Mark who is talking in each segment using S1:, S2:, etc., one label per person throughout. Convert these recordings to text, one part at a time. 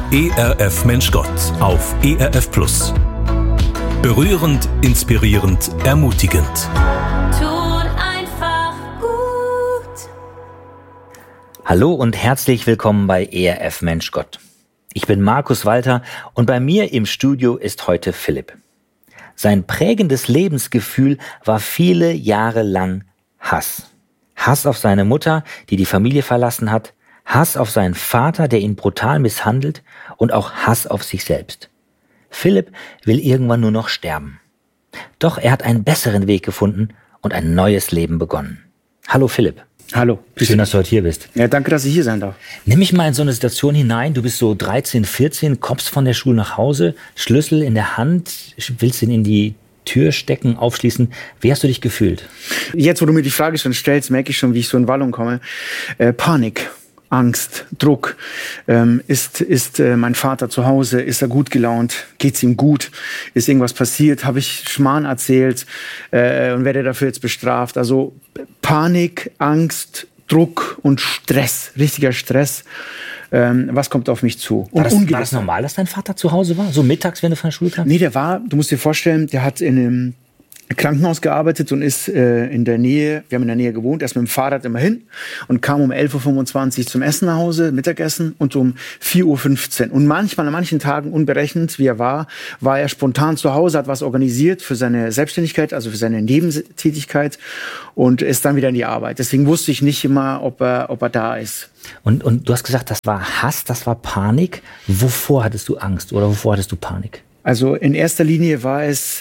S1: ERF Mensch Gott auf ERF Plus. Berührend, inspirierend, ermutigend.
S2: Tut einfach gut.
S3: Hallo und herzlich willkommen bei ERF Mensch Gott. Ich bin Markus Walter und bei mir im Studio ist heute Philipp. Sein prägendes Lebensgefühl war viele Jahre lang Hass. Hass auf seine Mutter, die die Familie verlassen hat, Hass auf seinen Vater, der ihn brutal misshandelt, und auch Hass auf sich selbst. Philipp will irgendwann nur noch sterben. Doch er hat einen besseren Weg gefunden und ein neues Leben begonnen. Hallo Philipp.
S4: Hallo.
S3: Schön, dass du heute hier bist.
S4: Ja, danke, dass ich hier sein darf.
S3: Nimm mich mal in so eine Situation hinein. Du bist so 13, 14, kommst von der Schule nach Hause, Schlüssel in der Hand, willst ihn in die Tür stecken, aufschließen. Wie hast du dich gefühlt?
S4: Jetzt, wo du mir die Frage schon stellst, merke ich schon, wie ich so in Wallung komme. Panik, Angst, Druck. Ist mein Vater zu Hause? Ist er gut gelaunt? Geht's ihm gut? Ist irgendwas passiert? Habe ich Schmarrn erzählt und werde dafür jetzt bestraft? Also Panik, Angst, Druck und Stress, richtiger Stress. Was kommt auf mich zu?
S3: War das normal, dass dein Vater zu Hause war? So mittags, wenn du von der Schule kamst?
S4: Nee, du musst dir vorstellen, der hat in einem Krankenhaus gearbeitet und ist in der Nähe, wir haben in der Nähe gewohnt, erst mit dem Fahrrad immer hin und kam um 11.25 Uhr zum Essen nach Hause, Mittagessen, und um 4.15 Uhr. Und manchmal, an manchen Tagen, unberechnet wie er war er spontan zu Hause, hat was organisiert für seine Selbstständigkeit, also für seine Nebentätigkeit, und ist dann wieder in die Arbeit. Deswegen wusste ich nicht immer, ob er da ist.
S3: Und du hast gesagt, das war Hass, das war Panik. Wovor hattest du Angst oder wovor hattest du Panik?
S4: Also in erster Linie war es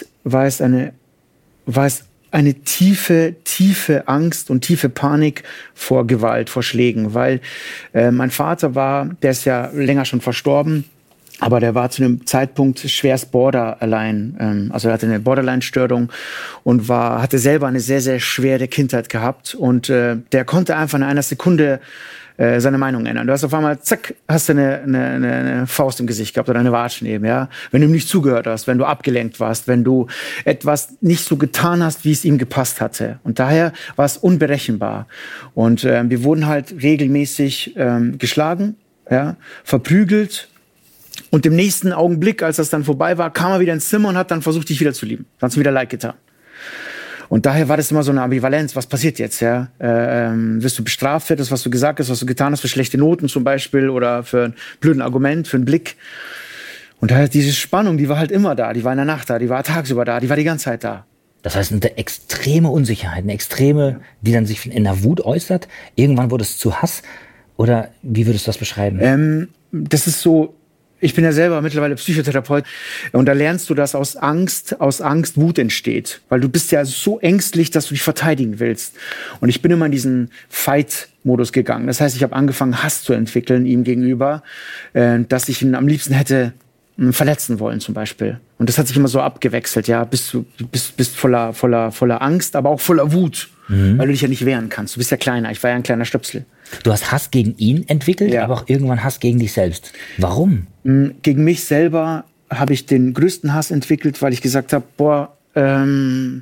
S4: eine tiefe Angst und tiefe Panik vor Gewalt, vor Schlägen, weil mein Vater der ist ja länger schon verstorben, aber der war zu einem Zeitpunkt schwerst Borderline, also er hatte eine Borderline-Störung und hatte selber eine sehr, sehr schwere Kindheit gehabt, und der konnte einfach in einer Sekunde seine Meinung ändern. Du hast auf einmal, zack, hast du eine Faust im Gesicht gehabt oder eine Watschen eben, ja. Wenn du ihm nicht zugehört hast, wenn du abgelenkt warst, wenn du etwas nicht so getan hast, wie es ihm gepasst hatte. Und daher war es unberechenbar. Und wir wurden halt regelmäßig geschlagen, ja, verprügelt. Und im nächsten Augenblick, als das dann vorbei war, kam er wieder ins Zimmer und hat dann versucht, dich wieder zu lieben. Dann hat es ihm wieder leid getan. Und daher war das immer so eine Ambivalenz. Was passiert jetzt? Ja? Wirst du bestraft für das, was du gesagt hast, was du getan hast, für schlechte Noten zum Beispiel oder für ein blöden Argument, für einen Blick? Und daher diese Spannung, die war halt immer da. Die war in der Nacht da, die war tagsüber da, die war die ganze Zeit da.
S3: Das heißt, eine extreme Unsicherheit, die dann sich in der Wut äußert. Irgendwann wurde es zu Hass. Oder wie würdest du das beschreiben?
S4: Das ist so. Ich bin ja selber mittlerweile Psychotherapeut, und da lernst du, dass aus Angst Wut entsteht. Weil du bist ja so ängstlich, dass du dich verteidigen willst. Und ich bin immer in diesen Fight-Modus gegangen. Das heißt, ich habe angefangen, Hass zu entwickeln ihm gegenüber, dass ich ihn am liebsten hätte verletzen wollen zum Beispiel. Und das hat sich immer so abgewechselt. Ja, bist voller Angst, aber auch voller Wut, weil du dich ja nicht wehren kannst. Du bist ja kleiner. Ich war ja ein kleiner Stöpsel.
S3: Du hast Hass gegen ihn entwickelt, ja, aber auch irgendwann Hass gegen dich selbst. Warum?
S4: Gegen mich selber habe ich den größten Hass entwickelt, weil ich gesagt habe, wenn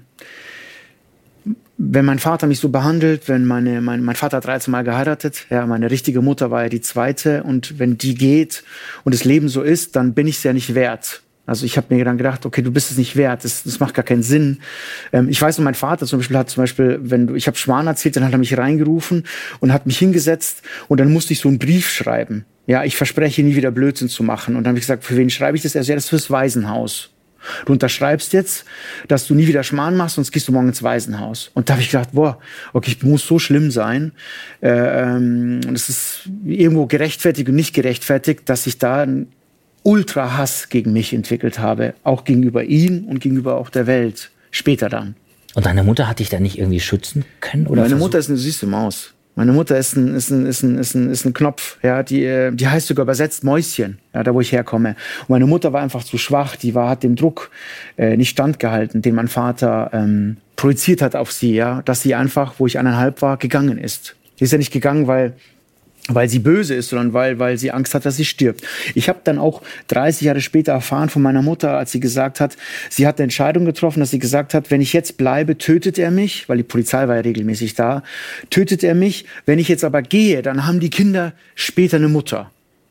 S4: mein Vater mich so behandelt, wenn mein Vater hat 13 Mal geheiratet, ja, meine richtige Mutter war ja die zweite, und wenn die geht und das Leben so ist, dann bin ich es ja nicht wert. Also ich habe mir dann gedacht, okay, du bist es nicht wert, das macht gar keinen Sinn. Ich weiß noch, mein Vater ich habe Schmarrn erzählt, dann hat er mich reingerufen und hat mich hingesetzt, und dann musste ich so einen Brief schreiben. Ja, ich verspreche nie wieder Blödsinn zu machen. Und dann habe ich gesagt, für wen schreibe ich das? Er sagt, ja, das ist fürs Waisenhaus. Du unterschreibst jetzt, dass du nie wieder Schmarrn machst, sonst gehst du morgen ins Waisenhaus. Und da habe ich gedacht, okay, muss so schlimm sein. Das ist irgendwo gerechtfertigt und nicht gerechtfertigt, dass ich da einen Ultra-Hass gegen mich entwickelt habe. Auch gegenüber ihm und gegenüber auch der Welt. Später dann.
S3: Und deine Mutter hat dich da nicht irgendwie schützen können? Oder
S4: Meine Mutter ist eine süße Maus. Meine Mutter ist ein Knopf, ja, die heißt sogar übersetzt Mäuschen, ja, da wo ich herkomme. Und meine Mutter war einfach zu schwach, hat dem Druck nicht standgehalten, den mein Vater projiziert hat auf sie, ja, dass sie einfach, wo ich 1,5 war, gegangen ist. Sie ist ja nicht gegangen, weil sie böse ist, sondern weil sie Angst hat, dass sie stirbt. Ich habe dann auch 30 Jahre später erfahren von meiner Mutter, als sie gesagt hat, sie hat eine Entscheidung getroffen, dass sie gesagt hat, wenn ich jetzt bleibe, tötet er mich, weil die Polizei war ja regelmäßig da, tötet er mich. Wenn ich jetzt aber gehe, dann haben die Kinder später eine Mutter.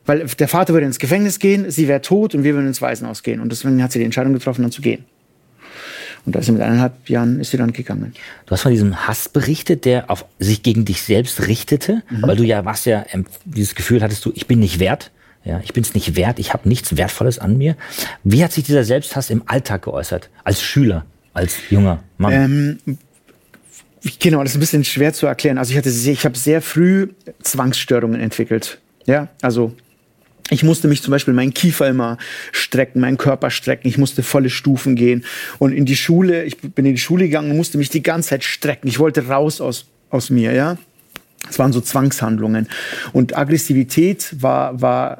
S4: Weil der Vater würde ins Gefängnis gehen, sie wäre tot und wir würden ins Waisenhaus gehen. Und deswegen hat sie die Entscheidung getroffen, dann zu gehen. Und da ist sie mit 1,5 Jahren ist sie dann gegangen.
S3: Du hast von diesem Hass berichtet, der auf sich gegen dich selbst richtete, weil du ja dieses Gefühl hattest, ich bin nicht wert. Ja, ich bin es nicht wert, ich habe nichts Wertvolles an mir. Wie hat sich dieser Selbsthass im Alltag geäußert? Als Schüler, als junger Mann?
S4: Genau, das ist ein bisschen schwer zu erklären. Also ich habe sehr früh Zwangsstörungen entwickelt. Ja, also ich musste mich zum Beispiel meinen Kiefer immer strecken, meinen Körper strecken. Ich musste volle Stufen gehen. Und ich bin in die Schule gegangen und musste mich die ganze Zeit strecken. Ich wollte raus aus mir, ja. Es waren so Zwangshandlungen. Und Aggressivität war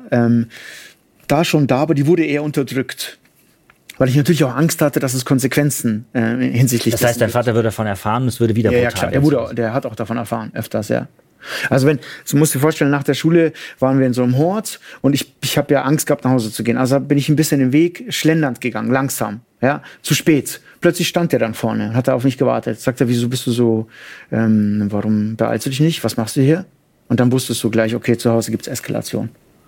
S4: da schon da, aber die wurde eher unterdrückt. Weil ich natürlich auch Angst hatte, dass es Konsequenzen hinsichtlich
S3: Das heißt, dein Vater würde davon erfahren und es würde wieder
S4: brutal. Ja, klar. Der hat auch davon erfahren, öfters, ja. Also du musst dir vorstellen, nach der Schule waren wir in so einem Hort und ich habe ja Angst gehabt, nach Hause zu gehen. Also bin ich ein bisschen den Weg schlendernd gegangen, langsam, ja, zu spät. Plötzlich stand er dann vorne und hat auf mich gewartet. Sagt er, wieso bist du so, warum beeilst du dich nicht? Was machst du hier? Und dann wusstest du gleich, okay, zu Hause gibt's Eskalation.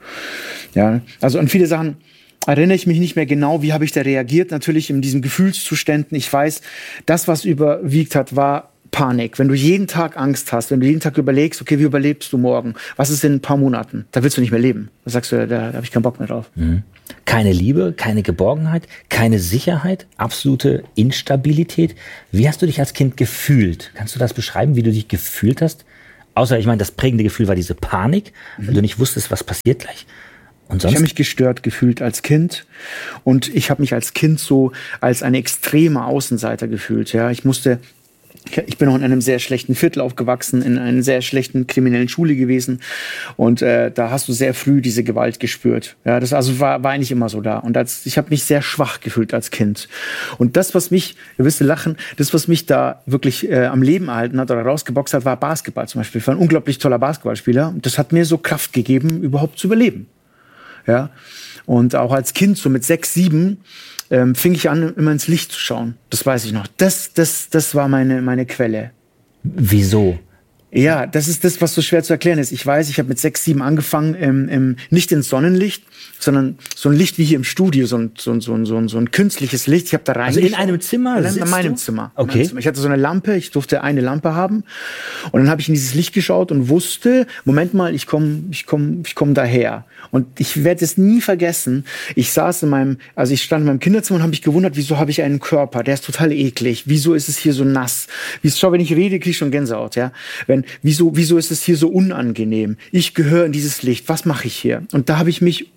S4: Ja, also an viele Sachen erinnere ich mich nicht mehr genau, wie habe ich da reagiert. Natürlich in diesen Gefühlszuständen. Ich weiß, das, was überwiegt hat, war Panik. Wenn du jeden Tag Angst hast, wenn du jeden Tag überlegst, okay, wie überlebst du morgen? Was ist in ein paar Monaten? Da willst du nicht mehr leben. Da sagst du, da habe ich keinen Bock mehr drauf.
S3: Keine Liebe, keine Geborgenheit, keine Sicherheit, absolute Instabilität. Wie hast du dich als Kind gefühlt? Kannst du das beschreiben, wie du dich gefühlt hast? Außer, ich meine, das prägende Gefühl war diese Panik, weil du nicht wusstest, was passiert gleich. Und sonst?
S4: Ich habe mich gestört gefühlt als Kind und ich habe mich als Kind so als ein extremer Außenseiter gefühlt. Ja, ich bin auch in einem sehr schlechten Viertel aufgewachsen, in einer sehr schlechten kriminellen Schule gewesen. Und da hast du sehr früh diese Gewalt gespürt. Ja, das war eigentlich immer so da. Und ich habe mich sehr schwach gefühlt als Kind. Und das, was mich, ihr wisst lachen, das, was mich da wirklich am Leben erhalten hat oder rausgeboxt hat, war Basketball zum Beispiel. Ich war ein unglaublich toller Basketballspieler. Und das hat mir so Kraft gegeben, überhaupt zu überleben. Ja. Und auch als Kind, so mit 6, 7, fing ich an, immer ins Licht zu schauen. Das weiß ich noch. Das war meine Quelle.
S3: Wieso?
S4: Ja, das ist das, was so schwer zu erklären ist. Ich weiß, ich habe mit 6, 7 angefangen, nicht ins Sonnenlicht, sondern so ein Licht wie hier im Studio, so ein künstliches Licht. Ich habe da rein.
S3: Also in einem Zimmer?
S4: In meinem Zimmer.
S3: Okay.
S4: Ich hatte so eine Lampe, ich durfte eine Lampe haben. Und dann habe ich in dieses Licht geschaut und wusste, Moment mal, ich komm daher. Und ich werde es nie vergessen. Ich stand in meinem Kinderzimmer und habe mich gewundert, wieso habe ich einen Körper? Der ist total eklig. Wieso ist es hier so nass? Schau, wenn ich rede, kriege ich schon Gänsehaut, ja. Wieso ist es hier so unangenehm? Ich gehöre in dieses Licht. Was mache ich hier? Und da habe ich mich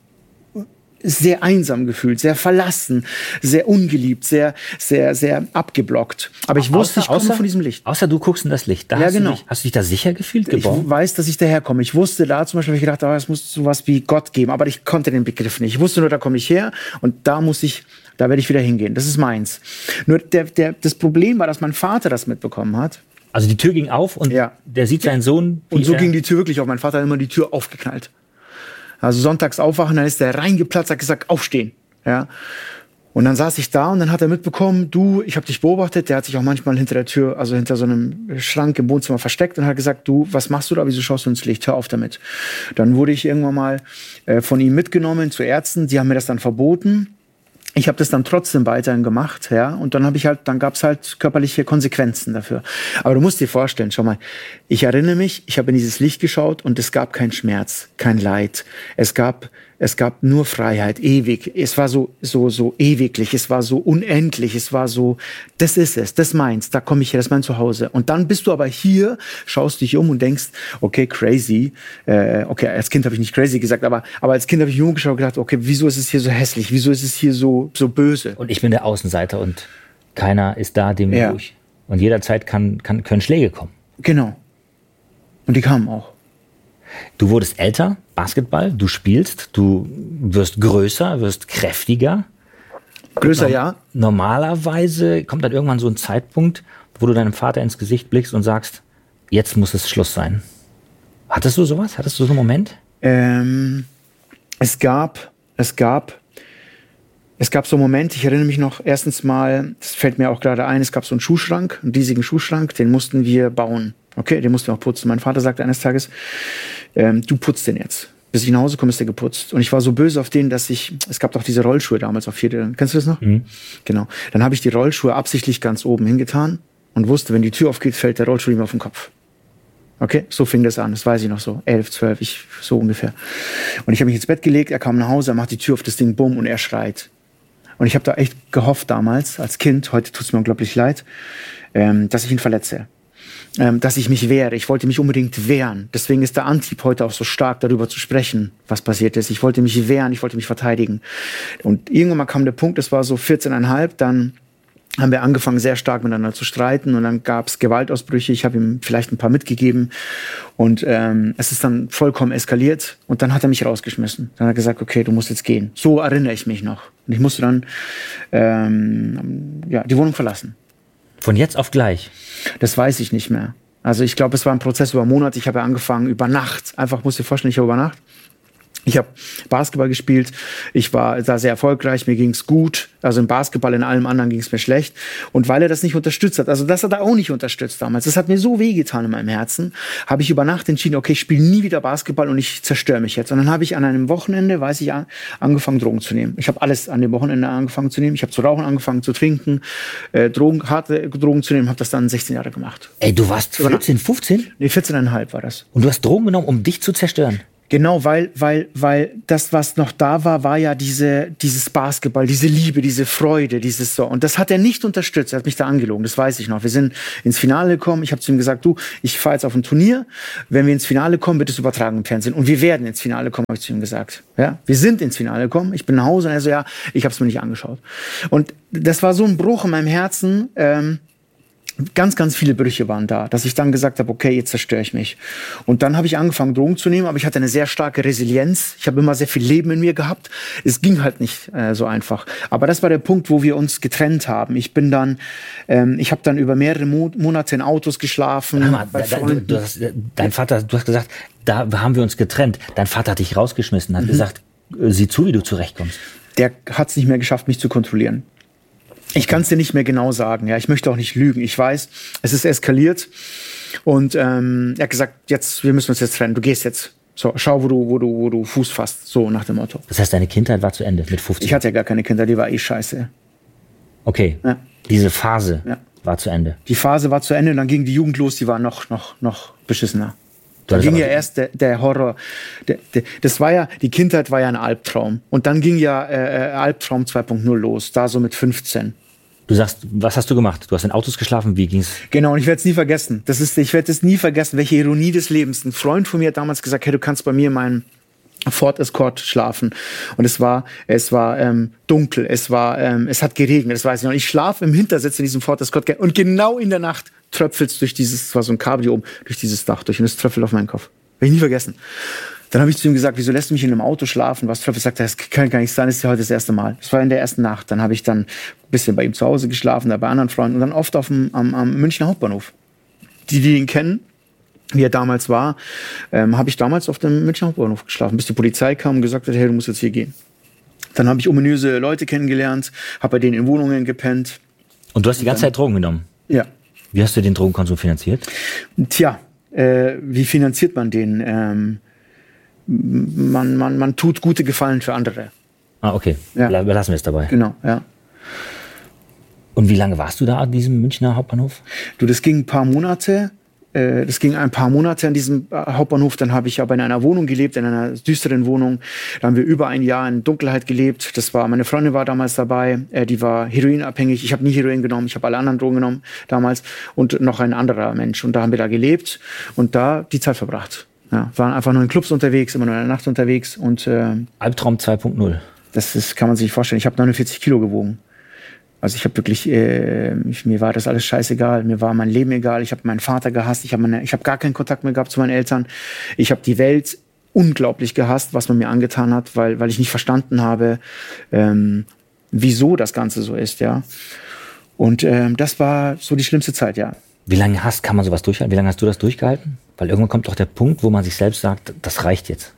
S4: sehr einsam gefühlt, sehr verlassen, sehr ungeliebt, sehr, sehr, sehr abgeblockt. Aber ich wusste, ich komme von diesem Licht.
S3: Außer du guckst in das Licht.
S4: Ja, genau.
S3: Hast du dich da sicher gefühlt, geborgen?
S4: Ich weiß, dass ich daherkomme. Ich wusste da zum Beispiel, habe ich gedacht, es muss sowas wie Gott geben. Aber ich konnte den Begriff nicht. Ich wusste nur, da komme ich her und da werde ich wieder hingehen. Das ist meins. Nur das Problem war, dass mein Vater das mitbekommen hat.
S3: Also die Tür ging auf und der sieht seinen Sohn.
S4: Und so ging die Tür wirklich auf. Mein Vater hat immer die Tür aufgeknallt. Also sonntags aufwachen, dann ist der reingeplatzt, hat gesagt, aufstehen. Ja. Und dann saß ich da und dann hat er mitbekommen, ich habe dich beobachtet. Der hat sich auch manchmal hinter der Tür, also hinter so einem Schrank im Wohnzimmer versteckt und hat gesagt, was machst du da, wieso schaust du ins Licht, hör auf damit. Dann wurde ich irgendwann mal von ihm mitgenommen zu Ärzten, die haben mir das dann verboten. Ich habe das dann trotzdem weiterhin gemacht, ja, und dann gab es halt körperliche Konsequenzen dafür. Aber du musst dir vorstellen, schau mal, ich erinnere mich, ich habe in dieses Licht geschaut und es gab keinen Schmerz, kein Leid. Es gab nur Freiheit, ewig. Es war so ewiglich, es war so unendlich, es war so, das ist es, das meins, da komme ich her, das ist mein Zuhause. Und dann bist du aber hier, schaust dich um und denkst, okay, crazy. Okay, als Kind habe ich nicht crazy gesagt, aber als Kind habe ich mich umgeschaut und gedacht, okay, wieso ist es hier so hässlich, wieso ist es hier so böse?
S3: Und ich bin der Außenseiter und keiner ist da, dem durch. Und jederzeit können Schläge kommen.
S4: Genau. Und die kamen auch.
S3: Du wurdest älter, Basketball, du spielst, du wirst größer, wirst kräftiger.
S4: Größer, ja.
S3: Normalerweise kommt dann irgendwann so ein Zeitpunkt, wo du deinem Vater ins Gesicht blickst und sagst, jetzt muss es Schluss sein. Hattest du sowas? Hattest du so einen Moment?
S4: Es gab so einen Moment, ich erinnere mich noch, erstens mal, das fällt mir auch gerade ein, es gab so einen Schuhschrank, einen riesigen Schuhschrank, den mussten wir bauen. Okay, den mussten wir auch putzen. Mein Vater sagte eines Tages, du putzt den jetzt. Bis ich nach Hause komme, ist der geputzt. Und ich war so böse auf den, es gab doch diese Rollschuhe damals auf jede, kennst du das noch? Mhm. Genau. Dann habe ich die Rollschuhe absichtlich ganz oben hingetan und wusste, wenn die Tür aufgeht, fällt der Rollschuh ihm auf den Kopf. Okay, so fing das an, das weiß ich noch so, 11, 12, so ungefähr. Und ich habe mich ins Bett gelegt, er kam nach Hause, er macht die Tür auf, das Ding, bumm, und er schreit. Und ich habe da echt gehofft damals, als Kind, heute tut es mir unglaublich leid, dass ich ihn verletze. Dass ich mich wehre. Ich wollte mich unbedingt wehren. Deswegen ist der Antrieb heute auch so stark, darüber zu sprechen, was passiert ist. Ich wollte mich wehren, ich wollte mich verteidigen. Und irgendwann mal kam der Punkt, es war so 14,5, dann haben wir angefangen, sehr stark miteinander zu streiten und dann gab es Gewaltausbrüche. Ich habe ihm vielleicht ein paar mitgegeben und es ist dann vollkommen eskaliert und dann hat er mich rausgeschmissen. Dann hat er gesagt, okay, du musst jetzt gehen. So erinnere ich mich noch. Und ich musste dann die Wohnung verlassen.
S3: Von jetzt auf gleich?
S4: Das weiß ich nicht mehr. Also ich glaube, es war ein Prozess über Monate. Ich habe ja angefangen über Nacht. Einfach, musst du dir vorstellen, ich habe über Nacht. Ich habe Basketball gespielt, ich war da sehr erfolgreich, mir ging's gut, also im Basketball, in allem anderen ging's mir schlecht. Und weil er das nicht unterstützt hat, also das hat er auch nicht unterstützt damals, das hat mir so wehgetan in meinem Herzen, habe ich über Nacht entschieden, okay, ich spiele nie wieder Basketball und ich zerstöre mich jetzt. Und dann habe ich an einem Wochenende, angefangen Drogen zu nehmen. Ich habe alles an dem Wochenende angefangen zu nehmen, ich habe zu rauchen angefangen, zu trinken, harte Drogen zu nehmen, habe das dann 16 Jahre gemacht.
S3: Ey, du warst 14, 15?
S4: Nee, 14,5 war das.
S3: Und du hast Drogen genommen, um dich zu zerstören?
S4: Genau, weil das, was noch da war ja dieses Basketball, diese Liebe, diese Freude, dieses so. Und das hat er nicht unterstützt. Er hat mich da angelogen, das weiß ich noch. Wir sind ins Finale gekommen. Ich habe zu ihm gesagt, du, ich fahre jetzt auf ein Turnier. Wenn wir ins Finale kommen, wird es übertragen im Fernsehen. Und wir werden ins Finale kommen, habe ich zu ihm gesagt. Ja, wir sind ins Finale gekommen. Ich bin nach Hause und er so, ja, ich habe es mir nicht angeschaut. Und das war so ein Bruch in meinem Herzen. Ganz, ganz viele Brüche waren da, dass ich dann gesagt habe, okay, jetzt zerstöre ich mich. Und dann habe ich angefangen, Drogen zu nehmen, aber ich hatte eine sehr starke Resilienz. Ich habe immer sehr viel Leben in mir gehabt. Es ging halt nicht so einfach. Aber das war der Punkt, wo wir uns getrennt haben. Ich habe dann über mehrere Monate in Autos geschlafen.
S3: Du hast gesagt, da haben wir uns getrennt. Dein Vater hat dich rausgeschmissen, hat gesagt, sieh zu, wie du zurechtkommst.
S4: Der hat es nicht mehr geschafft, mich zu kontrollieren. Ich kann es dir nicht mehr genau sagen. Ja, ich möchte auch nicht lügen. Ich weiß, es ist eskaliert. Und er hat gesagt, wir müssen uns jetzt trennen. Du gehst jetzt. So, schau, wo du Fuß fasst. So nach dem Motto.
S3: Das heißt, deine Kindheit war zu Ende mit 15?
S4: Ich hatte ja gar keine Kinder, die war scheiße.
S3: Okay, ja. Diese Phase war zu Ende.
S4: Die Phase war zu Ende und dann ging die Jugend los, die war noch beschissener. Da ging ja erst der Horror. Die Kindheit war ja ein Albtraum. Und dann ging ja Albtraum 2.0 los, da so mit 15.
S3: Du sagst, was hast du gemacht? Du hast in Autos geschlafen, wie ging's?
S4: Genau, und ich werde es nie vergessen. Ich werde es nie vergessen, welche Ironie des Lebens. Ein Freund von mir hat damals gesagt, hey, du kannst bei mir in meinem Ford Escort schlafen. Und es war dunkel, es hat geregnet, das weiß ich noch. Ich schlafe im Hintersitz in diesem Ford Escort und genau in der Nacht tröpfelt's durch es war so ein Cabrio oben, durch dieses Dach durch und es tröpfelt auf meinen Kopf. Werde ich nie vergessen. Dann habe ich zu ihm gesagt, wieso lässt du mich in einem Auto schlafen? Was tröpfelt? Sagt er, das kann gar nicht sein, das ist ja heute das erste Mal. Das war in der ersten Nacht. Dann habe ich dann ein bisschen bei ihm zu Hause geschlafen, da bei anderen Freunden und dann oft am Münchner Hauptbahnhof. Die ihn kennen, wie er damals war, habe ich damals auf dem Münchner Hauptbahnhof geschlafen, bis die Polizei kam und gesagt hat, hey, du musst jetzt hier gehen. Dann habe ich ominöse Leute kennengelernt, habe bei denen in Wohnungen gepennt.
S3: Und du hast die ganze Zeit Drogen genommen?
S4: Ja.
S3: Wie hast du den Drogenkonsum finanziert?
S4: Tja, wie finanziert man den? Man tut gute Gefallen für andere.
S3: Ah, okay. Ja. Belassen wir es dabei.
S4: Genau, ja.
S3: Und wie lange warst du da an diesem Münchner Hauptbahnhof?
S4: Du, das ging ein paar Monate. Das ging ein paar Monate an diesem Hauptbahnhof. Dann habe ich aber in einer Wohnung gelebt, in einer düsteren Wohnung. Da haben wir über ein Jahr in Dunkelheit gelebt. Meine Freundin war damals dabei. Die war heroinabhängig. Ich habe nie Heroin genommen. Ich habe alle anderen Drogen genommen damals. Und noch ein anderer Mensch. Und da haben wir da gelebt und da die Zeit verbracht. Ja, waren einfach nur in Clubs unterwegs, immer nur in der Nacht unterwegs. Und
S3: Albtraum 2.0.
S4: Kann man sich nicht vorstellen. Ich habe 49 Kilo gewogen. Also ich habe wirklich, mir war das alles scheißegal, mir war mein Leben egal, ich habe meinen Vater gehasst, ich habe gar keinen Kontakt mehr gehabt zu meinen Eltern. Ich habe die Welt unglaublich gehasst, was man mir angetan hat, weil ich nicht verstanden habe, wieso das Ganze so ist, ja. Und das war so die schlimmste Zeit, ja.
S3: Wie lange kann man sowas durchhalten? Wie lange hast du das durchgehalten? Weil irgendwann kommt doch der Punkt, wo man sich selbst sagt, das reicht jetzt.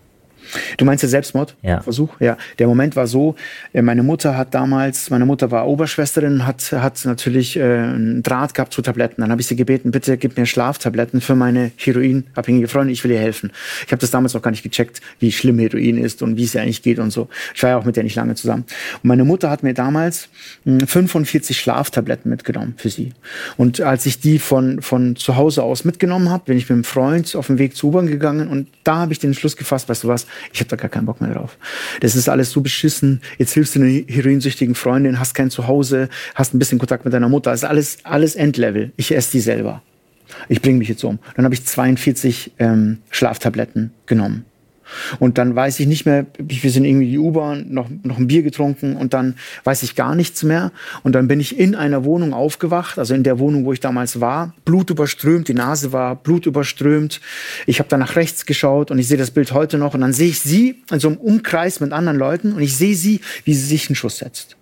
S4: Du meinst der Selbstmordversuch? Ja. Der Moment war so, meine Mutter war Oberschwesterin und hat natürlich einen Draht gehabt zu Tabletten. Dann habe ich sie gebeten, bitte gib mir Schlaftabletten für meine heroinabhängige Freundin, ich will ihr helfen. Ich habe das damals noch gar nicht gecheckt, wie schlimm Heroin ist und wie es ihr eigentlich geht und so. Ich war ja auch mit der nicht lange zusammen. Und meine Mutter hat mir damals 45 Schlaftabletten mitgenommen für sie. Und als ich die von zu Hause aus mitgenommen habe, bin ich mit einem Freund auf den Weg zu U-Bahn gegangen und da habe ich den Entschluss gefasst, weißt du was, ich habe da gar keinen Bock mehr drauf. Das ist alles so beschissen. Jetzt hilfst du einer heroinsüchtigen Freundin, hast kein Zuhause, hast ein bisschen Kontakt mit deiner Mutter. Das ist alles Endlevel. Ich esse die selber. Ich bringe mich jetzt um. Dann habe ich 42 Schlaftabletten genommen. Und dann weiß ich nicht mehr, wir sind irgendwie in die U-Bahn, noch ein Bier getrunken und dann weiß ich gar nichts mehr. Und dann bin ich in einer Wohnung aufgewacht, also in der Wohnung, wo ich damals war, blutüberströmt, die Nase war blutüberströmt. Ich habe dann nach rechts geschaut und ich sehe das Bild heute noch und dann sehe ich sie in so einem Umkreis mit anderen Leuten und ich sehe sie, wie sie sich einen Schuss setzt.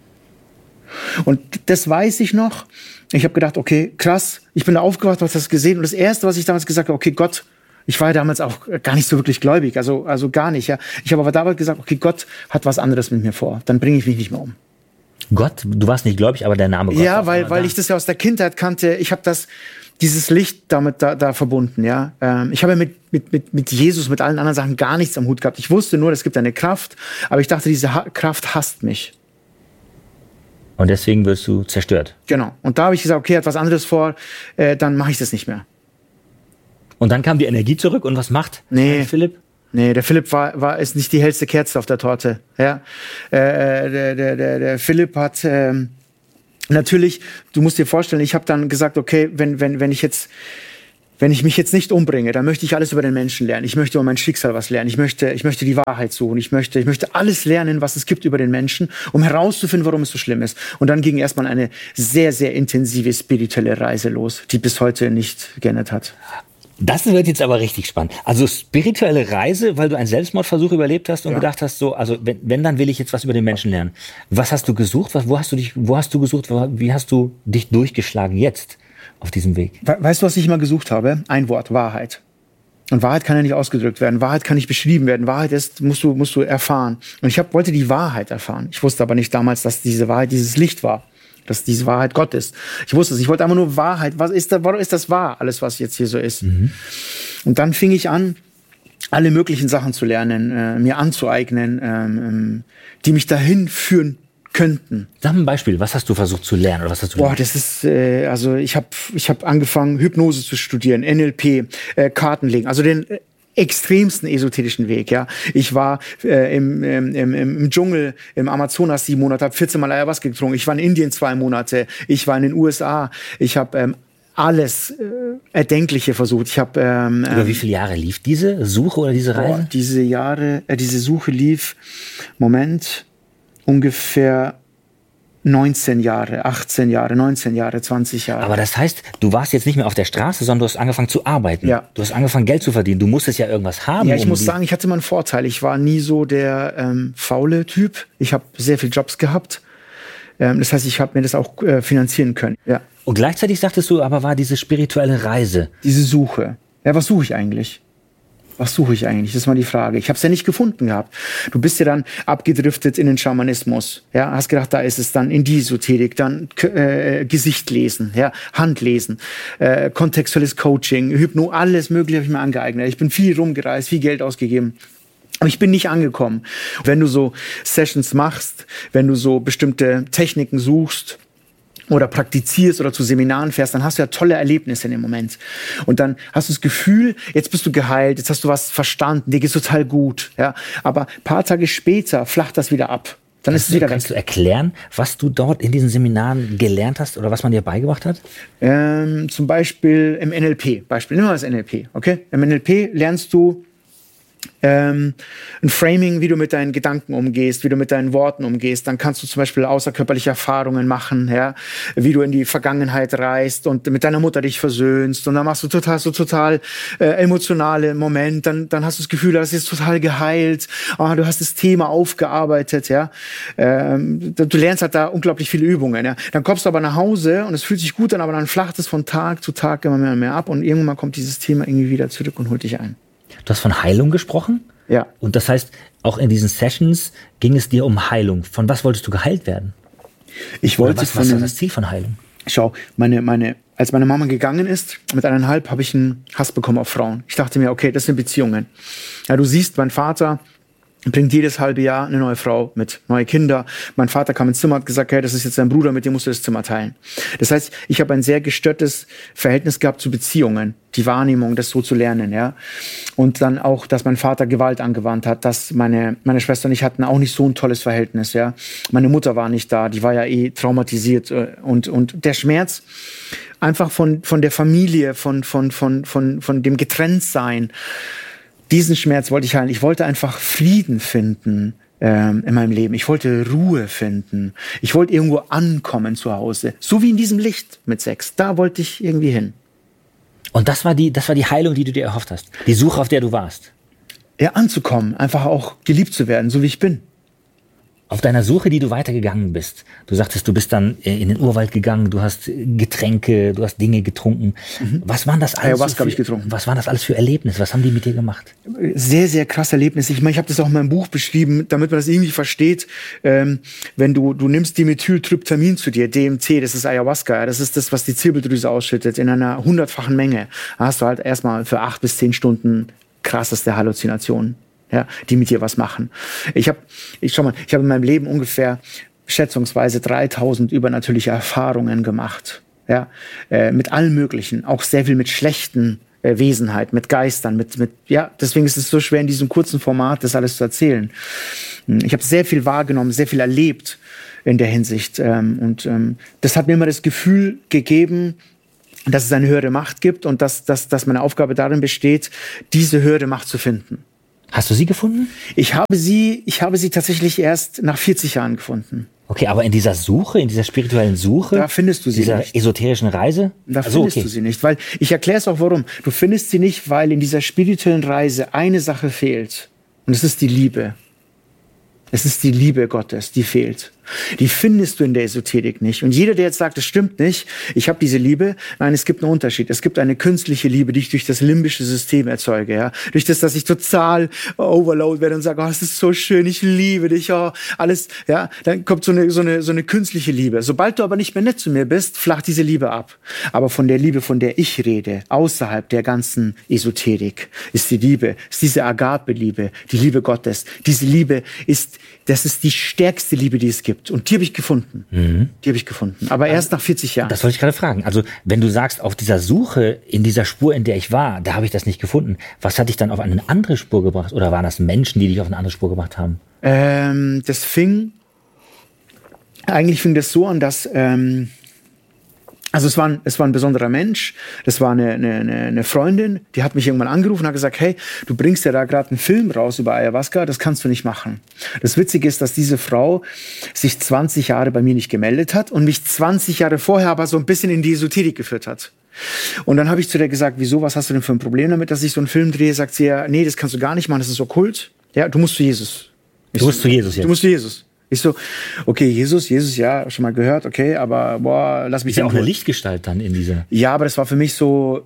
S4: Und das weiß ich noch. Ich habe gedacht, okay, krass, ich bin da aufgewacht, habe das gesehen und das Erste, was ich damals gesagt habe, okay, Gott, ich war ja damals auch gar nicht so wirklich gläubig, also gar nicht. Ja. Ich habe aber damals gesagt, okay, Gott hat was anderes mit mir vor. Dann bringe ich mich nicht mehr um.
S3: Gott, du warst nicht gläubig, aber der Name Gott.
S4: Ja, weil ich das ja aus der Kindheit kannte. Ich habe dieses Licht damit da verbunden. Ja, ich habe ja mit Jesus, mit allen anderen Sachen gar nichts am Hut gehabt. Ich wusste nur, es gibt eine Kraft, aber ich dachte, diese Kraft hasst mich.
S3: Und deswegen wirst du zerstört.
S4: Genau. Und da habe ich gesagt, okay, hat was anderes vor, dann mache ich das nicht mehr.
S3: Und dann kam die Energie zurück und was macht Philipp?
S4: Nee, der Philipp ist nicht die hellste Kerze auf der Torte. Ja, der Philipp hat natürlich, du musst dir vorstellen, ich habe dann gesagt, okay, wenn ich mich jetzt nicht umbringe, dann möchte ich alles über den Menschen lernen. Ich möchte über mein Schicksal was lernen. Ich möchte die Wahrheit suchen. Ich möchte alles lernen, was es gibt über den Menschen, um herauszufinden, warum es so schlimm ist. Und dann ging erstmal eine sehr, sehr intensive spirituelle Reise los, die bis heute nicht geendet hat.
S3: Das wird jetzt aber richtig spannend. Also spirituelle Reise, weil du einen Selbstmordversuch überlebt hast und gedacht hast, so, also wenn, dann will ich jetzt was über den Menschen lernen. Was hast du gesucht? Wo hast du gesucht? Wie hast du dich durchgeschlagen jetzt auf diesem Weg?
S4: Weißt du, was ich immer gesucht habe? Ein Wort, Wahrheit. Und Wahrheit kann ja nicht ausgedrückt werden. Wahrheit kann nicht beschrieben werden. Wahrheit musst du erfahren. Und ich wollte die Wahrheit erfahren. Ich wusste aber nicht damals, dass diese Wahrheit dieses Licht war. Dass diese Wahrheit Gott ist. Ich wusste es. Ich wollte einfach nur Wahrheit. Warum ist das wahr? Alles, was jetzt hier so ist. Mhm. Und dann fing ich an, alle möglichen Sachen zu lernen, mir anzueignen, die mich dahin führen könnten.
S3: Sag ein Beispiel. Was hast du versucht zu lernen? Oder was hast du
S4: gelernt? Das ist, also ich hab angefangen, Hypnose zu studieren, NLP, Kartenlegen. Also den extremsten esoterischen Weg, ja. Ich war im Dschungel, im Amazonas 7 Monate, habe 14 Mal Ayahuasca getrunken. Ich war in Indien 2 Monate. Ich war in den USA. Ich habe alles Erdenkliche versucht. Ich habe
S3: über wie viele Jahre lief diese Suche oder diese Reise?
S4: Diese Suche lief, ungefähr 19 Jahre, 18 Jahre, 19 Jahre, 20 Jahre.
S3: Aber das heißt, du warst jetzt nicht mehr auf der Straße, sondern du hast angefangen zu arbeiten.
S4: Ja.
S3: Du hast angefangen, Geld zu verdienen. Du musstest ja irgendwas haben.
S4: Ja, ich muss sagen, ich hatte mal einen Vorteil. Ich war nie so der faule Typ. Ich habe sehr viele Jobs gehabt. Das heißt, ich habe mir das auch finanzieren können. Ja.
S3: Und gleichzeitig sagtest du, aber war diese spirituelle Reise.
S4: Diese Suche. Ja, was suche ich eigentlich? Was suche ich eigentlich? Das ist mal die Frage. Ich habe es ja nicht gefunden gehabt. Du bist ja dann abgedriftet in den Schamanismus. Ja, hast gedacht, da ist es dann in die Esoterik, dann Gesicht lesen, ja, Hand lesen, kontextuelles Coaching, Hypno, alles Mögliche habe ich mir angeeignet. Ich bin viel rumgereist, viel Geld ausgegeben. Aber ich bin nicht angekommen. Wenn du so Sessions machst, wenn du so bestimmte Techniken suchst, oder praktizierst oder zu Seminaren fährst, dann hast du ja tolle Erlebnisse in dem Moment. Und dann hast du das Gefühl, jetzt bist du geheilt, jetzt hast du was verstanden, dir geht's total gut. Ja? Aber ein paar Tage später flacht das wieder ab. Dann ist es wieder weg.
S3: Kannst du erklären, was du dort in diesen Seminaren gelernt hast oder was man dir beigebracht hat?
S4: Zum Beispiel im NLP. Nimm mal das NLP. Okay? Im NLP lernst du ein Framing, wie du mit deinen Gedanken umgehst, wie du mit deinen Worten umgehst. Dann kannst du zum Beispiel außerkörperliche Erfahrungen machen, ja, wie du in die Vergangenheit reist und mit deiner Mutter dich versöhnst. Und dann machst du total emotionale Momente. Dann hast du das Gefühl, das ist total geheilt. Du hast das Thema aufgearbeitet, ja. Du lernst halt da unglaublich viele Übungen, ja. Dann kommst du aber nach Hause und es fühlt sich gut an, aber dann flacht es von Tag zu Tag immer mehr und mehr ab und irgendwann kommt dieses Thema irgendwie wieder zurück und holt dich ein.
S3: Du hast von Heilung gesprochen?
S4: Ja.
S3: Und das heißt, auch in diesen Sessions ging es dir um Heilung. Von was wolltest du geheilt werden?
S4: Ich
S3: Oder
S4: wollte
S3: was war das Ziel von Heilung?
S4: Schau, als meine Mama gegangen ist, mit 1,5, habe ich einen Hass bekommen auf Frauen. Ich dachte mir, okay, das sind Beziehungen. Ja, du siehst, mein Vater bringt jedes halbe Jahr eine neue Frau mit, neue Kinder. Mein Vater kam ins Zimmer, hat gesagt, hey, das ist jetzt dein Bruder, mit dem musst du das Zimmer teilen. Das heißt, ich habe ein sehr gestörtes Verhältnis gehabt zu Beziehungen, die Wahrnehmung, das so zu lernen, ja. Und dann auch, dass mein Vater Gewalt angewandt hat, dass meine Schwester und ich hatten auch nicht so ein tolles Verhältnis, ja. Meine Mutter war nicht da, die war ja traumatisiert und der Schmerz einfach von der Familie, von dem Getrenntsein, diesen Schmerz wollte ich heilen. Ich wollte einfach Frieden finden in meinem Leben. Ich wollte Ruhe finden. Ich wollte irgendwo ankommen zu Hause. So wie in diesem Licht mit 6. Da wollte ich irgendwie hin.
S3: Und das war die Heilung, die du dir erhofft hast. Die Suche, auf der du warst.
S4: Ja, anzukommen. Einfach auch geliebt zu werden, so wie ich bin.
S3: Auf deiner Suche, die du weitergegangen bist. Du sagtest, du bist dann in den Urwald gegangen, du hast Getränke, du hast Dinge getrunken. Was waren das alles?
S4: Ayahuasca habe ich getrunken.
S3: Was waren das alles für Erlebnisse? Was haben die mit dir gemacht?
S4: Sehr, sehr krasse Erlebnisse. Ich meine, ich habe das auch in meinem Buch beschrieben, damit man das irgendwie versteht. Wenn du nimmst Dimethyltryptamin zu dir, DMT, das ist Ayahuasca, das ist das, was die Zirbeldrüse ausschüttet, in einer 100-fachen Menge. Da hast du halt erstmal für 8 bis 10 Stunden krasseste Halluzinationen. Ja, die mit dir was machen. Ich habe in meinem Leben ungefähr schätzungsweise 3000 übernatürliche Erfahrungen gemacht. Ja, mit allem Möglichen, auch sehr viel mit schlechten Wesenheit, mit Geistern, deswegen ist es so schwer in diesem kurzen Format das alles zu erzählen. Ich habe sehr viel wahrgenommen, sehr viel erlebt in der Hinsicht das hat mir immer das Gefühl gegeben, dass es eine höhere Macht gibt und dass meine Aufgabe darin besteht, diese höhere Macht zu finden.
S3: Hast du sie gefunden?
S4: Ich habe sie tatsächlich erst nach 40 Jahren gefunden.
S3: Okay, aber in dieser Suche, in dieser spirituellen Suche,
S4: da findest du sie
S3: dieser
S4: nicht.
S3: Esoterischen Reise?
S4: Da findest du sie nicht, weil ich erkläre es auch warum. Du findest sie nicht, weil in dieser spirituellen Reise eine Sache fehlt. Und es ist die Liebe. Es ist die Liebe Gottes, die fehlt. Die findest du in der Esoterik nicht. Und jeder, der jetzt sagt, das stimmt nicht, ich habe diese Liebe, nein, es gibt einen Unterschied. Es gibt eine künstliche Liebe, die ich durch das limbische System erzeuge. Ja? Durch das, dass ich total overload werde und sage, oh, es ist so schön, ich liebe dich, oh, alles. Ja? Dann kommt so eine künstliche Liebe. Sobald du aber nicht mehr nett zu mir bist, flacht diese Liebe ab. Aber von der Liebe, von der ich rede, außerhalb der ganzen Esoterik, ist die Liebe, ist diese Agape-Liebe, die Liebe Gottes. Diese Liebe das ist die stärkste Liebe, die es gibt. Und die habe ich gefunden. Die habe ich gefunden. Aber erst nach 40 Jahren.
S3: Das wollte ich gerade fragen. Also, wenn du sagst, auf dieser Suche, in dieser Spur, in der ich war, da habe ich das nicht gefunden. Was hat dich dann auf eine andere Spur gebracht? Oder waren das Menschen, die dich auf eine andere Spur gebracht haben?
S4: Eigentlich fing das so an, dass, also es war ein besonderer Mensch, das war eine Freundin, die hat mich irgendwann angerufen und hat gesagt, hey, du bringst ja da gerade einen Film raus über Ayahuasca, das kannst du nicht machen. Das Witzige ist, dass diese Frau sich 20 Jahre bei mir nicht gemeldet hat und mich 20 Jahre vorher aber so ein bisschen in die Esoterik geführt hat. Und dann habe ich zu der gesagt, wieso, was hast du denn für ein Problem damit, dass ich so einen Film drehe? Sagt sie ja, nee, das kannst du gar nicht machen, das ist okkult. Ja, du musst zu Jesus.
S3: Du musst zu Jesus jetzt?
S4: Du musst zu Jesus. Ich so, okay, Jesus, ja, schon mal gehört, okay, aber boah, lass mich
S3: ist ja auch eine Lichtgestalt dann in dieser.
S4: Ja, aber das war für mich so,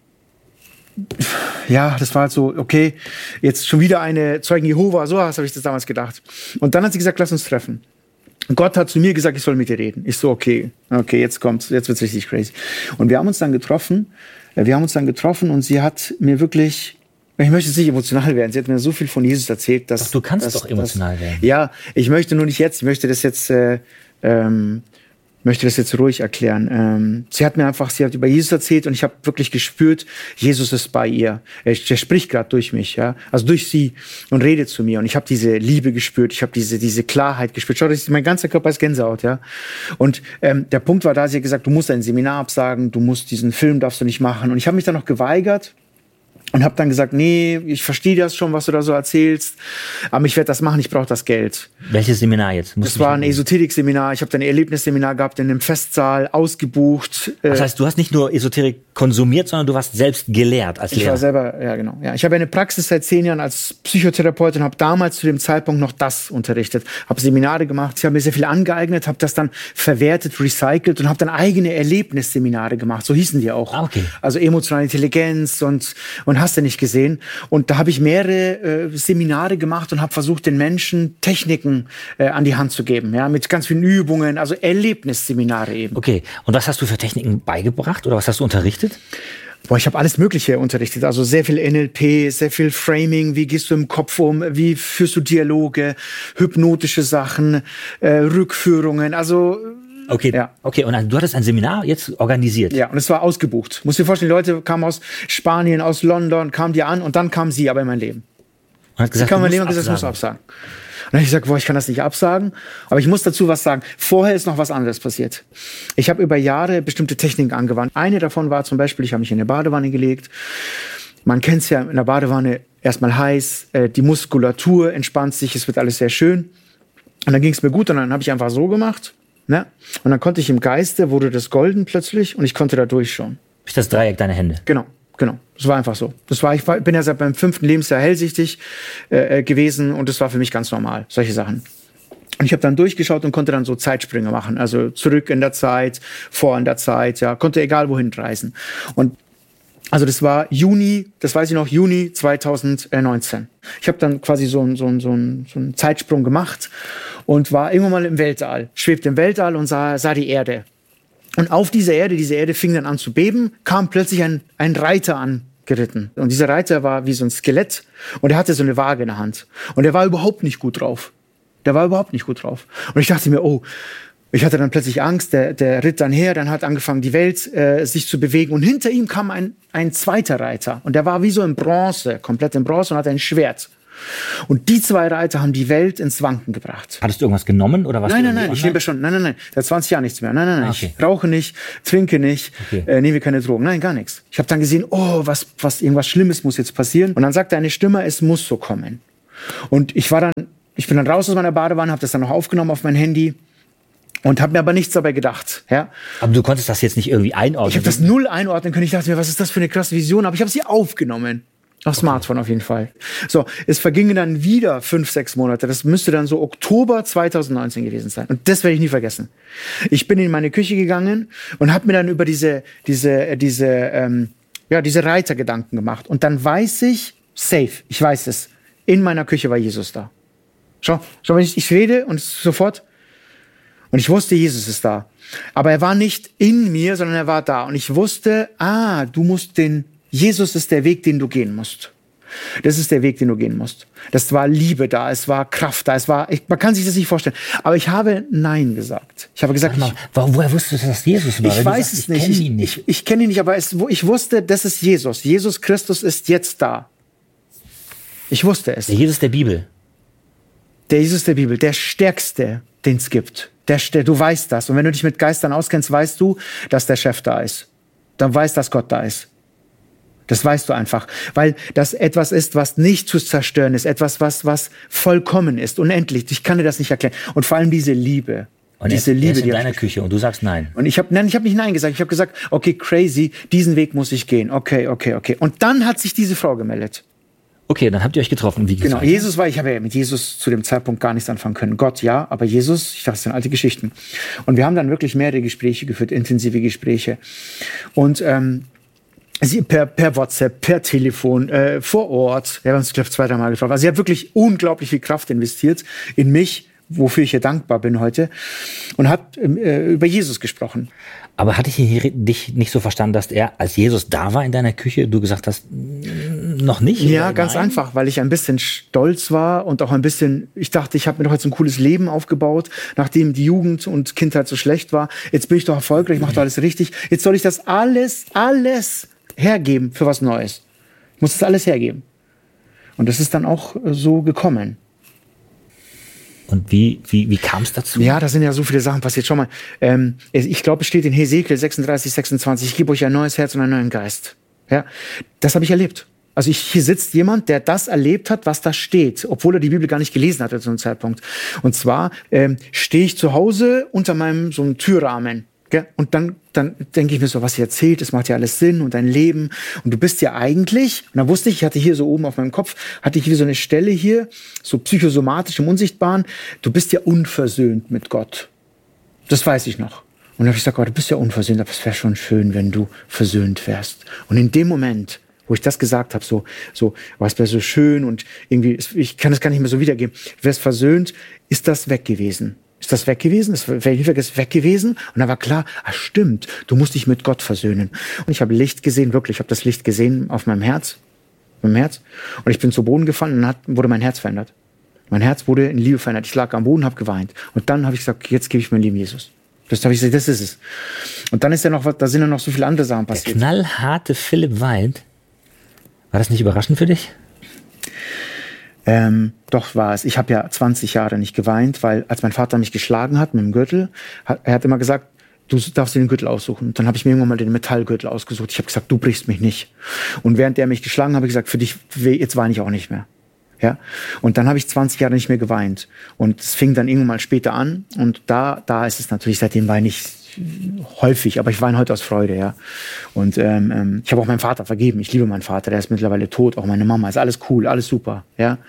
S4: ja, das war halt so, okay, jetzt schon wieder eine Zeugen Jehova, so habe ich das damals gedacht. Und dann hat sie gesagt, lass uns treffen. Und Gott hat zu mir gesagt, ich soll mit dir reden. Ich so, okay, jetzt wird's richtig crazy. Und wir haben uns dann getroffen und sie hat mir wirklich, ich möchte jetzt nicht emotional werden. Sie hat mir so viel von Jesus erzählt, dass...
S3: Doch, du kannst doch emotional werden.
S4: Ja, ich möchte nur nicht jetzt. Ich möchte das jetzt ruhig erklären. Sie hat über Jesus erzählt und ich habe wirklich gespürt, Jesus ist bei ihr. Er spricht gerade durch mich, ja, also durch sie und redet zu mir. Und ich habe diese Liebe gespürt, ich habe diese Klarheit gespürt. Schau, mein ganzer Körper ist Gänsehaut, ja. Und der Punkt war da, sie hat gesagt, du musst ein Seminar absagen, diesen Film darfst du nicht machen. Und ich habe mich dann noch geweigert. Und habe dann gesagt, nee, ich verstehe das schon, was du da so erzählst, aber ich werde das machen, ich brauche das Geld.
S3: Welches Seminar jetzt?
S4: Das war ein Esoterik-Seminar, ich habe dann ein Erlebnisseminar gehabt in einem Festsaal, ausgebucht.
S3: Das heißt, du hast nicht nur Esoterik konsumiert, sondern du warst selbst gelehrt als Lehrer.
S4: Ich war selber, ja genau. Ja, ich habe eine Praxis seit 10 Jahren als Psychotherapeut und habe damals zu dem Zeitpunkt noch das unterrichtet. Habe Seminare gemacht, ich habe mir sehr viel angeeignet, habe das dann verwertet, recycelt und habe dann eigene Erlebnisseminare gemacht, so hießen die auch.
S3: Okay.
S4: Also emotionale Intelligenz und und hast du nicht gesehen. Und da habe ich mehrere Seminare gemacht und habe versucht, den Menschen Techniken an die Hand zu geben, ja, mit ganz vielen Übungen, also Erlebnisseminare eben.
S3: Okay, und was hast du für Techniken beigebracht oder was hast du unterrichtet?
S4: Boah, ich habe alles Mögliche unterrichtet, also sehr viel NLP, sehr viel Framing, wie gehst du im Kopf um, wie führst du Dialoge, hypnotische Sachen, Rückführungen, also...
S3: Okay,
S4: ja.
S3: Okay, und du hattest ein Seminar jetzt organisiert?
S4: Ja, und es war ausgebucht. Musst dir vorstellen, die Leute kamen aus Spanien, aus London, kamen die an und dann kam sie aber in mein Leben.
S3: Und hat gesagt,
S4: ich muss absagen. Und dann habe ich gesagt, boah, ich kann das nicht absagen, aber ich muss dazu was sagen. Vorher ist noch was anderes passiert. Ich habe über Jahre bestimmte Techniken angewandt. Eine davon war zum Beispiel, ich habe mich in eine Badewanne gelegt. Man kennt es ja, in der Badewanne erstmal heiß, die Muskulatur entspannt sich, es wird alles sehr schön. Und dann ging es mir gut und dann habe ich einfach so gemacht. Ne? Und dann konnte ich im Geiste, wurde das golden plötzlich und ich konnte da durchschauen.
S3: Durch das Dreieck deiner Hände?
S4: Genau. Das war einfach so. Ich bin ja seit meinem 5. Lebensjahr hellsichtig gewesen und das war für mich ganz normal, solche Sachen. Und ich habe dann durchgeschaut und konnte dann so Zeitsprünge machen, also zurück in der Zeit, vor in der Zeit, ja, konnte egal wohin reisen. Und also das war Juni 2019. Ich habe dann quasi so einen Zeitsprung gemacht und war irgendwann mal im Weltall, schwebte im Weltall und sah die Erde. Und auf diese Erde fing dann an zu beben, kam plötzlich ein Reiter angeritten. Und dieser Reiter war wie so ein Skelett und er hatte so eine Waage in der Hand. Und er war überhaupt nicht gut drauf. Und ich dachte mir, oh, ich hatte dann plötzlich Angst, der ritt dann her, dann hat angefangen die Welt sich zu bewegen und hinter ihm kam ein zweiter Reiter und der war wie so in Bronze, komplett in Bronze und hatte ein Schwert. Und die 2 Reiter haben die Welt ins Wanken gebracht.
S3: Hattest du irgendwas genommen oder was?
S4: Nein, ich nehme schon, nein, seit 20 Jahren nichts mehr. Nein,
S3: okay.
S4: Ich rauche nicht, trinke nicht, nehme keine Drogen, nein, gar nichts. Ich habe dann gesehen, oh, irgendwas Schlimmes muss jetzt passieren. Und dann sagte eine Stimme, es muss so kommen. Und ich bin dann raus aus meiner Badewanne, habe das dann noch aufgenommen auf mein Handy. Und habe mir aber nichts dabei gedacht. Ja.
S3: Aber du konntest das jetzt nicht irgendwie einordnen?
S4: Ich habe das null einordnen können. Ich dachte mir, was ist das für eine krasse Vision? Aber ich habe sie aufgenommen. Auf Smartphone auf jeden Fall. So, es vergingen dann wieder 5-6 Monate. Das müsste dann so Oktober 2019 gewesen sein. Und das werde ich nie vergessen. Ich bin in meine Küche gegangen und habe mir dann über diese Reiter Gedanken gemacht. Und dann weiß ich, safe, ich weiß es, in meiner Küche war Jesus da. Schau, wenn ich rede und sofort... Und ich wusste, Jesus ist da. Aber er war nicht in mir, sondern er war da. Und ich wusste, Jesus ist der Weg, den du gehen musst. Das ist der Weg, den du gehen musst. Das war Liebe da, es war Kraft da, man kann sich das nicht vorstellen. Aber ich habe Nein gesagt. Ich habe gesagt,
S3: woher wusstest du, dass das Jesus war?
S4: Ich weiß es nicht. Ich kenne ihn nicht, aber ich wusste, das ist Jesus. Jesus Christus ist jetzt da. Ich wusste es.
S3: Der Jesus der Bibel.
S4: Der Jesus der Bibel, der Stärkste, den es gibt. Du weißt das. Und wenn du dich mit Geistern auskennst, weißt du, dass der Chef da ist. Dann weißt, dass Gott da ist. Das weißt du einfach. Weil das etwas ist, was nicht zu zerstören ist. Etwas, was vollkommen ist, unendlich. Ich kann dir das nicht erklären. Und vor allem diese Liebe.
S3: Und diese Liebe, ist in deiner Küche und du sagst nein.
S4: Und ich habe nicht Nein gesagt. Ich habe gesagt, okay, crazy, diesen Weg muss ich gehen. Okay. Und dann hat sich diese Frau gemeldet.
S3: Okay, dann habt ihr euch getroffen. Wie
S4: genau, ich habe ja mit Jesus zu dem Zeitpunkt gar nichts anfangen können. Gott, ja, aber Jesus, ich dachte, das sind alte Geschichten. Und wir haben dann wirklich mehrere Gespräche geführt, intensive Gespräche. Und sie per WhatsApp, per Telefon, vor Ort. Wir haben uns, glaube ich, 2-3 Mal getroffen. Also sie hat wirklich unglaublich viel Kraft investiert in mich, wofür ich ihr dankbar bin heute. Und hat über Jesus gesprochen.
S3: Aber hatte ich dich nicht so verstanden, dass er, als Jesus da war in deiner Küche, du gesagt hast, noch nicht?
S4: Ja, ganz einfach, weil ich ein bisschen stolz war und auch ein bisschen, ich dachte, ich habe mir doch jetzt ein cooles Leben aufgebaut, nachdem die Jugend und Kindheit so schlecht war. Jetzt bin ich doch erfolgreich, ich mache doch alles richtig. Jetzt soll ich das alles hergeben für was Neues. Ich muss das alles hergeben. Und das ist dann auch so gekommen.
S3: Und wie kam es dazu?
S4: Ja, da sind ja so viele Sachen passiert. Schau mal, ich glaube, es steht in Hesekiel 36:26, ich gebe euch ein neues Herz und einen neuen Geist. Ja, das habe ich erlebt. Also hier sitzt jemand, der das erlebt hat, was da steht, obwohl er die Bibel gar nicht gelesen hatte zu einem Zeitpunkt. Und zwar stehe ich zu Hause unter meinem so einem Türrahmen. Gell? Und dann denke ich mir so, was sie erzählt, das macht ja alles Sinn und dein Leben. Und du bist ja eigentlich, und dann wusste ich hatte hier so oben auf meinem Kopf, hatte ich wie so eine Stelle hier, so psychosomatisch im Unsichtbaren, du bist ja unversöhnt mit Gott. Das weiß ich noch. Und dann habe ich gesagt, oh, du bist ja unversöhnt, aber es wäre schon schön, wenn du versöhnt wärst. Und in dem Moment wo ich das gesagt habe, was wäre so schön und irgendwie, ich kann das gar nicht mehr so wiedergeben. Du wärst versöhnt, ist das weg gewesen? Ist das weg gewesen? Ist weg gewesen? Und da war klar, stimmt, du musst dich mit Gott versöhnen. Und ich habe Licht gesehen, wirklich, ich habe das Licht gesehen auf meinem Herz. Und ich bin zu Boden gefallen und dann wurde mein Herz verändert. Mein Herz wurde in Liebe verändert. Ich lag am Boden, habe geweint. Und dann habe ich gesagt, jetzt gebe ich mein Leben Jesus. Das habe ich gesagt, das ist es. Und dann ist da sind ja noch so viele andere Sachen passiert.
S3: Der knallharte Philipp weint. War das nicht überraschend für dich?
S4: Doch war es. Ich habe ja 20 Jahre nicht geweint, weil als mein Vater mich geschlagen hat mit dem Gürtel, er hat immer gesagt, du darfst dir den Gürtel aussuchen. Und dann habe ich mir irgendwann mal den Metallgürtel ausgesucht. Ich habe gesagt, du brichst mich nicht. Und während er mich geschlagen hat, habe ich gesagt, für dich, jetzt weine ich auch nicht mehr. Ja. Und dann habe ich 20 Jahre nicht mehr geweint. Und es fing dann irgendwann mal später an. Und da ist es natürlich, seitdem weine ich häufig, aber ich weine heute aus Freude, ja. Und ich habe auch meinem Vater vergeben. Ich liebe meinen Vater, der ist mittlerweile tot, auch meine Mama. Ist alles cool, alles super, ja.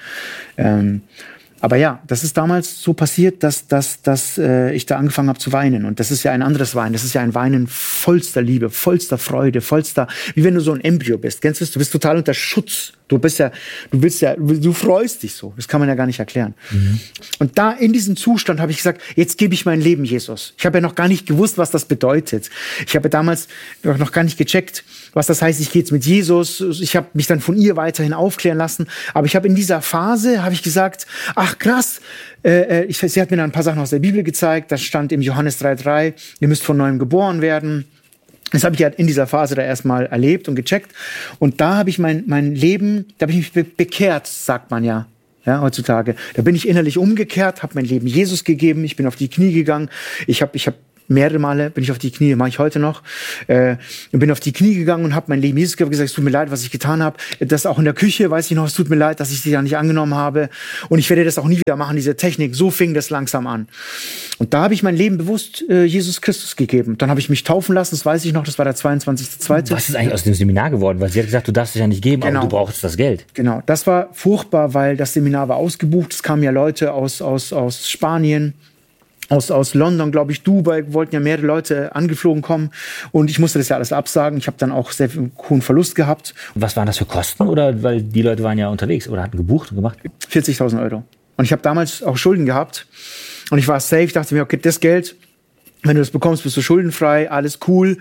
S4: Aber ja, das ist damals so passiert, dass ich da angefangen habe zu weinen. Und das ist ja ein anderes Weinen. Das ist ja ein Weinen vollster Liebe, vollster Freude, wie wenn du so ein Embryo bist. Kennst du das? Du bist total unter Schutz. Du freust dich so. Das kann man ja gar nicht erklären. Mhm. Und da in diesem Zustand habe ich gesagt, jetzt gebe ich mein Leben Jesus. Ich habe ja noch gar nicht gewusst, was das bedeutet. Ich habe ja damals noch gar nicht gecheckt, was das heißt, ich gehe jetzt mit Jesus. Ich habe mich dann von ihr weiterhin aufklären lassen. Aber ich habe in dieser Phase, habe ich gesagt, ach krass, sie hat mir dann ein paar Sachen aus der Bibel gezeigt. Das stand im Johannes 3,3, ihr müsst von neuem geboren werden. Das habe ich halt in dieser Phase da erstmal erlebt und gecheckt. Und da habe ich mein Leben, da habe ich mich bekehrt, sagt man ja heutzutage. Da bin ich innerlich umgekehrt, habe mein Leben Jesus gegeben, ich bin auf die Knie gegangen. Ich habe mehrere Male bin ich auf die Knie, mache ich heute noch, bin auf die Knie gegangen und habe mein Leben Jesus gegeben, gesagt, es tut mir leid, was ich getan habe. Das auch in der Küche, weiß ich noch, es tut mir leid, dass ich sie da nicht angenommen habe. Und ich werde das auch nie wieder machen, diese Technik. So fing das langsam an. Und da habe ich mein Leben bewusst Jesus Christus gegeben. Dann habe ich mich taufen lassen, das weiß ich noch, das war der 22.2.
S3: Was ist eigentlich aus dem Seminar geworden? Weil sie hat gesagt, du darfst es ja nicht geben,
S4: genau.
S3: Aber du brauchst das Geld.
S4: Genau, das war furchtbar, weil das Seminar war ausgebucht. Es kamen ja Leute aus Spanien, aus London, glaube ich, Dubai, wollten ja mehrere Leute angeflogen kommen und ich musste das ja alles absagen. Ich habe dann auch sehr viel hohen Verlust gehabt.
S3: Und was waren das für Kosten? Oder weil die Leute waren ja unterwegs oder hatten gebucht und gemacht?
S4: 40.000 Euro. Und ich habe damals auch Schulden gehabt und ich war safe, dachte mir, okay, das Geld, wenn du das bekommst, bist du schuldenfrei, alles cool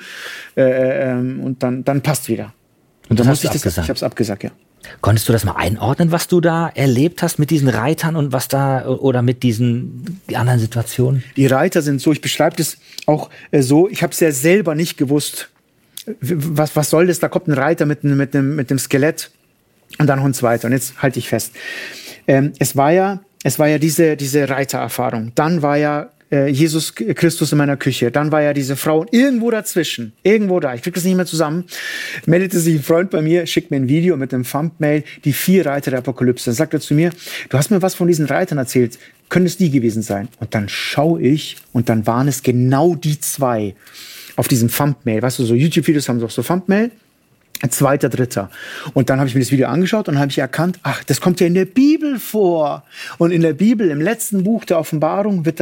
S4: und dann passt wieder.
S3: Und dann musste ich das.
S4: Ich habe es abgesagt, ja.
S3: Konntest du das mal einordnen, was du da erlebt hast mit diesen Reitern und was da oder mit diesen anderen Situationen?
S4: Die Reiter sind so, ich beschreibe das auch so, ich habe es ja selber nicht gewusst. Was soll das? Da kommt ein Reiter mit einem Skelett und dann noch ein zweiter. Und jetzt halte ich fest. Es war ja diese Reitererfahrung. Dann war ja Jesus Christus in meiner Küche. Dann war ja diese Frau und irgendwo dazwischen, irgendwo da, ich krieg das nicht mehr zusammen, meldete sich ein Freund bei mir, schickt mir ein Video mit einem Thumbnail, die 4 Reiter der Apokalypse. Dann sagt er zu mir, du hast mir was von diesen Reitern erzählt, können es die gewesen sein? Und dann schaue ich und dann waren es genau die 2 auf diesem Thumbnail. Weißt du, so YouTube-Videos haben doch so Thumbnail. 2., 3. Und dann habe ich mir das Video angeschaut und habe ich erkannt, ach, das kommt ja in der Bibel vor. Und in der Bibel, im letzten Buch der Offenbarung, wird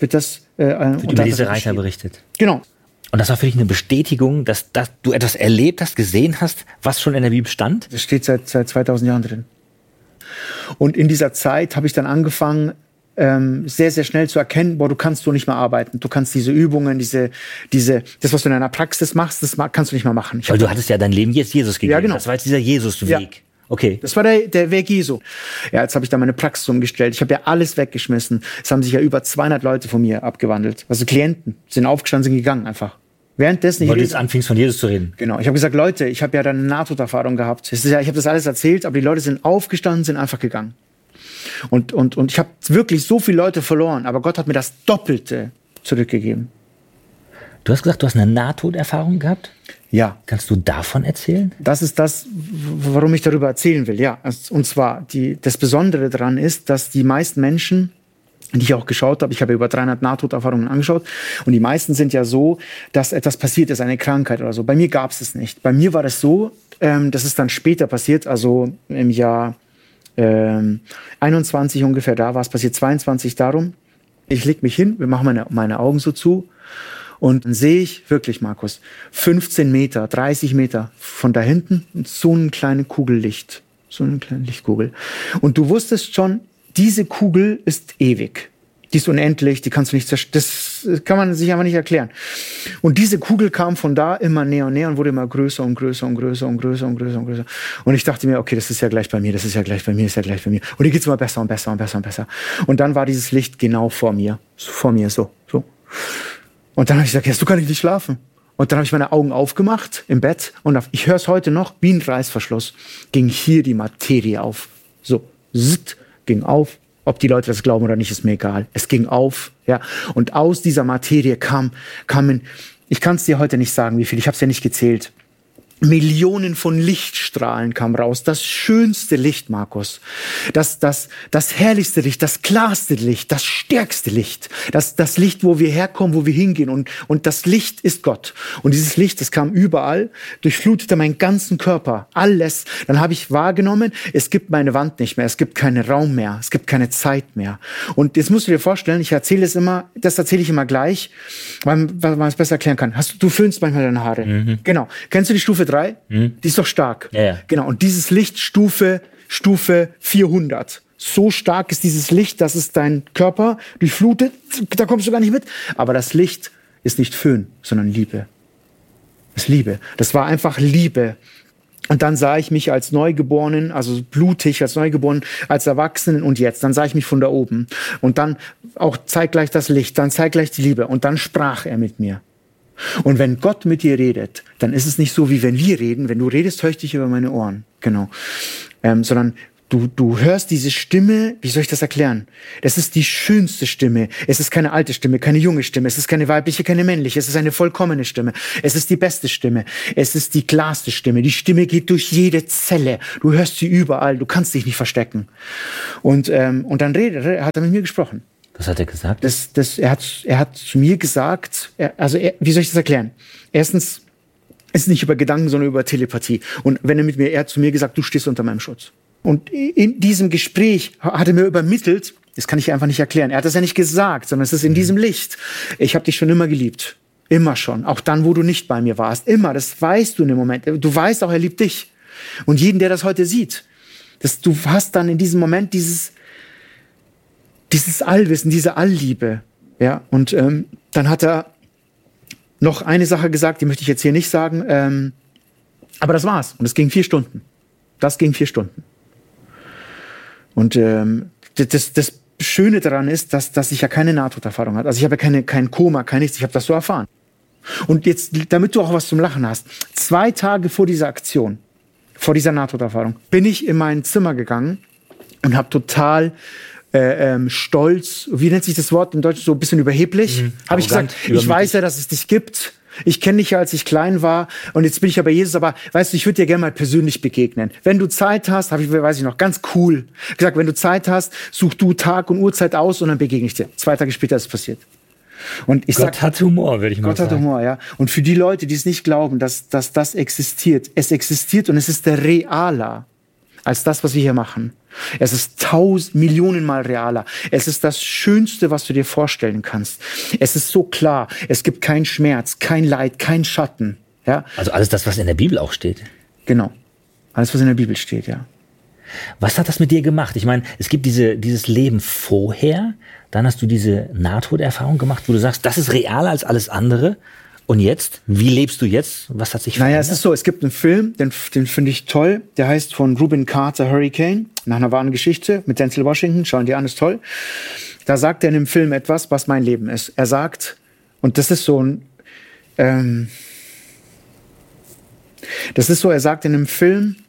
S4: über diese
S3: Reiter berichtet.
S4: Genau.
S3: Und das war für dich eine Bestätigung, dass du etwas erlebt hast, gesehen hast, was schon in der Bibel stand?
S4: Das steht seit 2000 Jahren drin. Und in dieser Zeit habe ich dann angefangen, sehr, sehr schnell zu erkennen, du kannst so nicht mehr arbeiten. Du kannst diese Übungen, das, was du in deiner Praxis machst, das kannst du nicht mehr machen.
S3: Weil du hattest ja dein Leben jetzt Jesus gegeben.
S4: Ja, genau.
S3: Das war jetzt dieser Jesus-Weg.
S4: Ja.
S3: Okay.
S4: Das war der Weg Jesu. Ja, jetzt habe ich da meine Praxis umgestellt. Ich habe ja alles weggeschmissen. Es haben sich ja über 200 Leute von mir abgewandelt. Also Klienten sind aufgestanden, sind gegangen einfach. Währenddessen
S3: weil du jetzt anfingst, von Jesus zu reden.
S4: Genau. Ich habe gesagt, Leute, ich habe ja dann eine Nahtoderfahrung gehabt. Ich habe das alles erzählt, aber die Leute sind aufgestanden, sind einfach gegangen. Und ich habe wirklich so viele Leute verloren, aber Gott hat mir das Doppelte zurückgegeben.
S3: Du hast gesagt, du hast eine Nahtoderfahrung gehabt?
S4: Ja.
S3: Kannst du davon erzählen?
S4: Das ist das, warum ich darüber erzählen will, ja. Und zwar, das Besondere daran ist, dass die meisten Menschen, die ich auch geschaut habe, ich habe über 300 Nahtoderfahrungen angeschaut, und die meisten sind ja so, dass etwas passiert ist, eine Krankheit oder so. Bei mir gab es es nicht. Bei mir war das so, das ist dann später passiert, also im Jahr 21 ungefähr, da war es passiert, 22 darum. Ich leg mich hin, wir machen meine Augen so zu Und dann sehe ich wirklich, Markus, 15 Meter, 30 Meter von da hinten so eine kleine Kugel Licht. So eine kleine Lichtkugel. Und du wusstest schon, diese Kugel ist ewig. Die ist unendlich, die kannst du nicht zerstören. Das kann man sich einfach nicht erklären. Und diese Kugel kam von da immer näher und näher und wurde immer größer und größer und größer und größer und größer und größer. Und ich dachte mir, okay, das ist ja gleich bei mir, das ist ja gleich bei mir, das ist ja gleich bei mir. Und hier geht's immer besser und besser und besser und besser. Und dann war dieses Licht genau vor mir. So. Und dann habe ich gesagt, jetzt, du kannst nicht schlafen. Und dann habe ich meine Augen aufgemacht im Bett und ich höre es heute noch, wie ein Reißverschluss, ging hier die Materie auf. So, ging auf. Ob die Leute das glauben oder nicht, ist mir egal. Es ging auf, ja. Und aus dieser Materie kamen, ich kann es dir heute nicht sagen, wie viel, ich habe es ja nicht gezählt. Millionen von Lichtstrahlen kamen raus. Das schönste Licht, Markus. Das herrlichste Licht, das klarste Licht, das stärkste Licht. Das Licht, wo wir herkommen, wo wir hingehen. Und das Licht ist Gott. Und dieses Licht, das kam überall, durchflutete meinen ganzen Körper. Alles. Dann habe ich wahrgenommen, es gibt meine Wand nicht mehr. Es gibt keinen Raum mehr. Es gibt keine Zeit mehr. Und jetzt musst du dir vorstellen, das erzähle ich immer gleich, weil man es besser erklären kann. Du föhnst manchmal deine Haare. Mhm. Genau. Kennst du die Stufe 3? Die ist doch stark.
S3: Ja.
S4: Genau. Und dieses Licht Stufe 400. So stark ist dieses Licht, dass es deinen Körper durchflutet. Da kommst du gar nicht mit. Aber das Licht ist nicht Föhn, sondern Liebe. Das ist Liebe. Das war einfach Liebe. Und dann sah ich mich als Neugeborenen, also blutig als Neugeborenen, als Erwachsenen und jetzt. Dann sah ich mich von da oben. Und dann auch zeitgleich das Licht, dann zeitgleich die Liebe. Und dann sprach er mit mir. Und wenn Gott mit dir redet, dann ist es nicht so, wie wenn wir reden. Wenn du redest, höre ich dich über meine Ohren. Genau. Sondern du hörst diese Stimme, wie soll ich das erklären? Das ist die schönste Stimme. Es ist keine alte Stimme, keine junge Stimme. Es ist keine weibliche, keine männliche. Es ist eine vollkommene Stimme. Es ist die beste Stimme. Es ist die klarste Stimme. Die Stimme geht durch jede Zelle. Du hörst sie überall. Du kannst dich nicht verstecken. Und dann hat er mit mir gesprochen.
S3: Was hat er gesagt?
S4: Er hat zu mir gesagt, wie soll ich das erklären? Erstens, es ist nicht über Gedanken, sondern über Telepathie. Und er hat zu mir gesagt, du stehst unter meinem Schutz. Und in diesem Gespräch hat er mir übermittelt, das kann ich einfach nicht erklären. Er hat das ja nicht gesagt, sondern es ist in diesem Licht. Ich habe dich schon immer geliebt. Immer schon. Auch dann, wo du nicht bei mir warst. Immer. Das weißt du in dem Moment. Du weißt auch, er liebt dich. Und jeden, der das heute sieht, du hast dann in diesem Moment dieses Allwissen, diese Allliebe, ja, und dann hat er noch eine Sache gesagt, die möchte ich jetzt hier nicht sagen, aber das war's. Und es ging 4 Stunden. Das ging 4 Stunden. Und das Schöne daran ist, dass ich ja keine Nahtoderfahrung hatte. Also ich habe ja kein Koma, kein nichts. Ich habe das so erfahren. Und jetzt, damit du auch was zum Lachen hast, 2 Tage vor dieser Aktion, vor dieser Nahtoderfahrung, bin ich in mein Zimmer gegangen und habe total stolz, wie nennt sich das Wort im Deutschen, so ein bisschen überheblich, habe ich gesagt, ich weiß ja, dass es dich gibt. Ich kenne dich ja, als ich klein war und jetzt bin ich ja bei Jesus, aber weißt du, ich würde dir gerne mal persönlich begegnen. Wenn du Zeit hast, weiß ich noch, ganz cool gesagt, wenn du Zeit hast, such du Tag und Uhrzeit aus und dann begegne ich dir. 2 Tage später ist es passiert. Und
S3: Gott hat Humor, würde ich mal sagen.
S4: Gott hat Humor, ja. Und für die Leute, die es nicht glauben, dass das existiert, es existiert und es ist der realer als das, was wir hier machen. Es ist 1000 Millionen Mal realer. Es ist das Schönste, was du dir vorstellen kannst. Es ist so klar. Es gibt keinen Schmerz, kein Leid, kein Schatten. Ja?
S3: Also alles das, was in der Bibel auch steht.
S4: Genau. Alles, was in der Bibel steht, ja.
S3: Was hat das mit dir gemacht? Ich meine, es gibt dieses Leben vorher, dann hast du diese Nahtoderfahrung gemacht, wo du sagst, das ist realer als alles andere. Und jetzt? Wie lebst du jetzt? Was hat sich verändert?
S4: Naja, es ist so, es gibt einen Film, den finde ich toll. Der heißt von Reuben Carter Hurricane, nach einer wahren Geschichte mit Denzel Washington. Schauen die an, ist toll. Da sagt er in dem Film etwas, was mein Leben ist. Er sagt, und das ist so ein, er sagt in einem Film,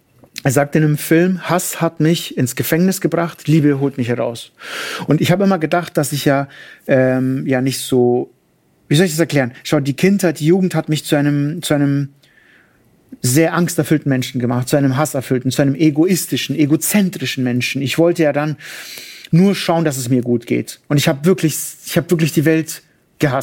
S4: Hass hat mich ins Gefängnis gebracht, Liebe holt mich heraus. Und ich habe immer gedacht, dass ich ja nicht so, wie soll ich das erklären? Schau, die Kindheit, die Jugend hat mich zu einem sehr angsterfüllten Menschen gemacht, zu einem hasserfüllten, zu einem egoistischen, egozentrischen Menschen. Ich wollte ja dann nur schauen, dass es mir gut geht. Und ich habe wirklich die Welt gehasst.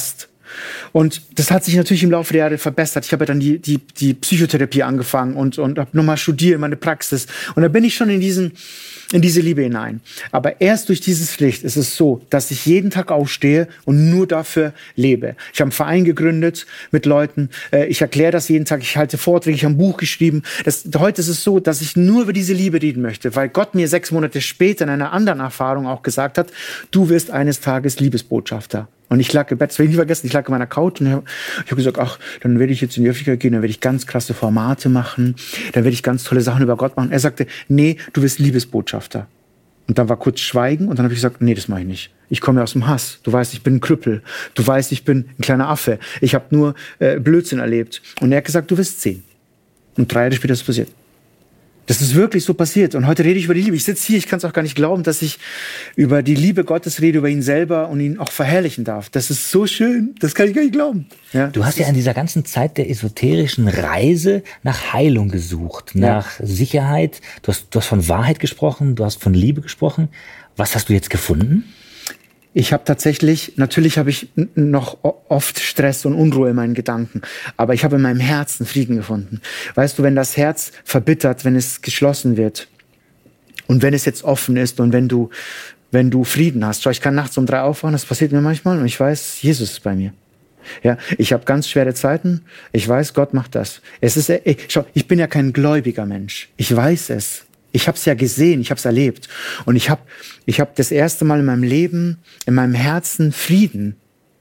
S4: Und das hat sich natürlich im Laufe der Jahre verbessert. Ich habe ja dann die Psychotherapie angefangen und habe nochmal studiert, meine Praxis. Und da bin ich schon in diese Liebe hinein. Aber erst durch dieses Licht ist es so, dass ich jeden Tag aufstehe und nur dafür lebe. Ich habe einen Verein gegründet mit Leuten. Ich erkläre das jeden Tag. Ich halte Vorträge. Ich habe ein Buch geschrieben. Heute ist es so, dass ich nur über diese Liebe reden möchte, weil Gott mir 6 Monate später in einer anderen Erfahrung auch gesagt hat, du wirst eines Tages Liebesbotschafter. Und ich lag im Bett, das werde ich nie vergessen, ich lag in meiner Couch und ich habe gesagt, ach, dann werde ich jetzt in die Öffentlichkeit gehen, dann werde ich ganz krasse Formate machen, dann werde ich ganz tolle Sachen über Gott machen. Er sagte, nee, du wirst Liebesbotschafter. Und dann war kurz Schweigen und dann habe ich gesagt, nee, das mache ich nicht. Ich komme ja aus dem Hass. Du weißt, ich bin ein Krüppel. Du weißt, ich bin ein kleiner Affe. Ich habe nur Blödsinn erlebt. Und er hat gesagt, du wirst 10. Und 3 Jahre später ist es passiert. Das ist wirklich so passiert. Und heute rede ich über die Liebe. Ich sitze hier, ich kann es auch gar nicht glauben, dass ich über die Liebe Gottes rede, über ihn selber und ihn auch verherrlichen darf. Das ist so schön, das kann ich gar nicht glauben. Ja,
S3: du hast ja in dieser ganzen Zeit der esoterischen Reise nach Heilung gesucht, nach Sicherheit. Du hast von Wahrheit gesprochen, du hast von Liebe gesprochen. Was hast du jetzt gefunden?
S4: Ich habe natürlich habe ich noch oft Stress und Unruhe in meinen Gedanken, aber ich habe in meinem Herzen Frieden gefunden. Weißt du, wenn das Herz verbittert, wenn es geschlossen wird und wenn es jetzt offen ist und wenn du Frieden hast. Schau, ich kann nachts um 3 aufwachen, das passiert mir manchmal und ich weiß, Jesus ist bei mir. Ja, ich habe ganz schwere Zeiten, ich weiß, Gott macht das. Schau, ich bin ja kein gläubiger Mensch, ich weiß es. Ich habe es ja gesehen, ich habe es erlebt. Und ich hab das erste Mal in meinem Leben, in meinem Herzen Frieden.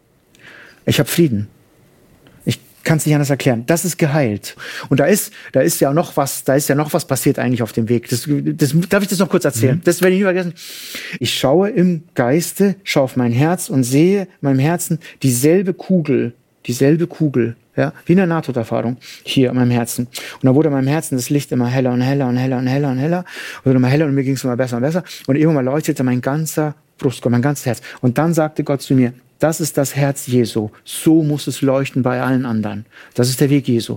S4: Ich habe Frieden. Ich kann es nicht anders erklären. Das ist geheilt. Und da ist ja noch was passiert eigentlich auf dem Weg. Darf ich das noch kurz erzählen? Das werde ich nie vergessen. Ich schaue im Geiste, schaue auf mein Herz und sehe in meinem Herzen dieselbe Kugel. Ja, wie eine Nahtoderfahrung hier in meinem Herzen. Und da wurde in meinem Herzen das Licht immer heller und heller und heller und heller und heller. Und immer heller und mir ging es immer besser und besser. Und irgendwann leuchtete mein ganzer Brustkorb, mein ganzes Herz. Und dann sagte Gott zu mir, das ist das Herz Jesu. So muss es leuchten bei allen anderen. Das ist der Weg Jesu.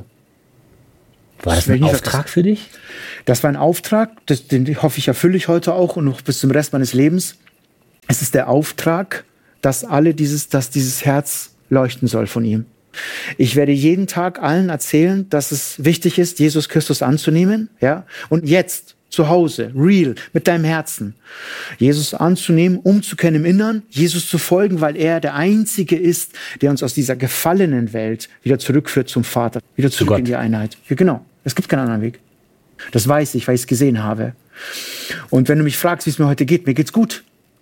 S3: War das ein Auftrag für dich?
S4: Das war ein Auftrag, den hoffe ich erfülle ich heute auch und noch bis zum Rest meines Lebens. Es ist der Auftrag, dass dieses Herz leuchten soll von ihm. Ich werde jeden Tag allen erzählen, dass es wichtig ist, Jesus Christus anzunehmen, ja? Und jetzt, zu Hause, real, mit deinem Herzen, Jesus anzunehmen, umzukehren im Innern, Jesus zu folgen, weil er der Einzige ist, der uns aus dieser gefallenen Welt wieder zurückführt zum Vater, wieder zurück in die Einheit. Ja, genau. Es gibt keinen anderen Weg. Das weiß ich, weil ich es gesehen habe. Und wenn du mich fragst, wie es mir heute geht, mir geht's gut.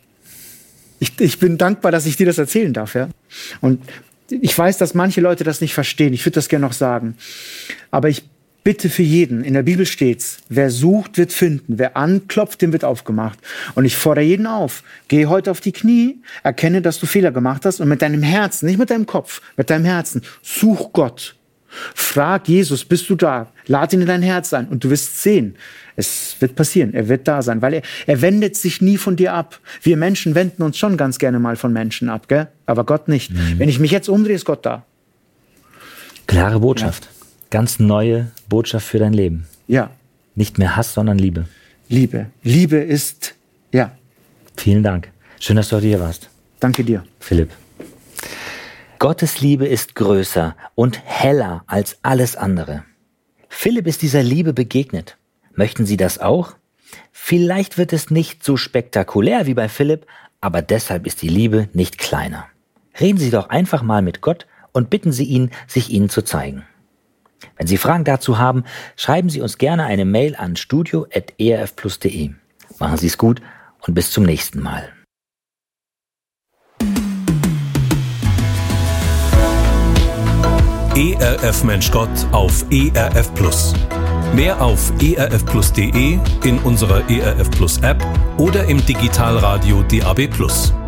S4: Ich bin dankbar, dass ich dir das erzählen darf, ja? Und ich weiß, dass manche Leute das nicht verstehen. Ich würde das gerne noch sagen. Aber ich bitte für jeden, in der Bibel steht's, wer sucht, wird finden. Wer anklopft, dem wird aufgemacht. Und ich fordere jeden auf, geh heute auf die Knie, erkenne, dass du Fehler gemacht hast und mit deinem Herzen, nicht mit deinem Kopf, mit deinem Herzen, such Gott. Frag Jesus, bist du da? Lad ihn in dein Herz ein und du wirst sehen. Es wird passieren, er wird da sein, weil er wendet sich nie von dir ab. Wir Menschen wenden uns schon ganz gerne mal von Menschen ab, gell? Aber Gott nicht. Wenn ich mich jetzt umdrehe, ist Gott da.
S3: Klare Botschaft. Ja. Ganz neue Botschaft für dein Leben.
S4: Ja.
S3: Nicht mehr Hass, sondern Liebe.
S4: Liebe. Liebe ist, ja.
S3: Vielen Dank. Schön, dass du heute hier warst.
S4: Danke dir.
S3: Philipp. Gottes Liebe ist größer und heller als alles andere. Philipp ist dieser Liebe begegnet. Möchten Sie das auch? Vielleicht wird es nicht so spektakulär wie bei Philipp, aber deshalb ist die Liebe nicht kleiner. Reden Sie doch einfach mal mit Gott und bitten Sie ihn, sich Ihnen zu zeigen. Wenn Sie Fragen dazu haben, schreiben Sie uns gerne eine Mail an studio@erfplus.de. Machen Sie es gut und bis zum nächsten Mal.
S1: ERF Mensch Gott auf ERF Plus. Mehr auf erfplus.de, in unserer ERF Plus App oder im Digitalradio DAB+.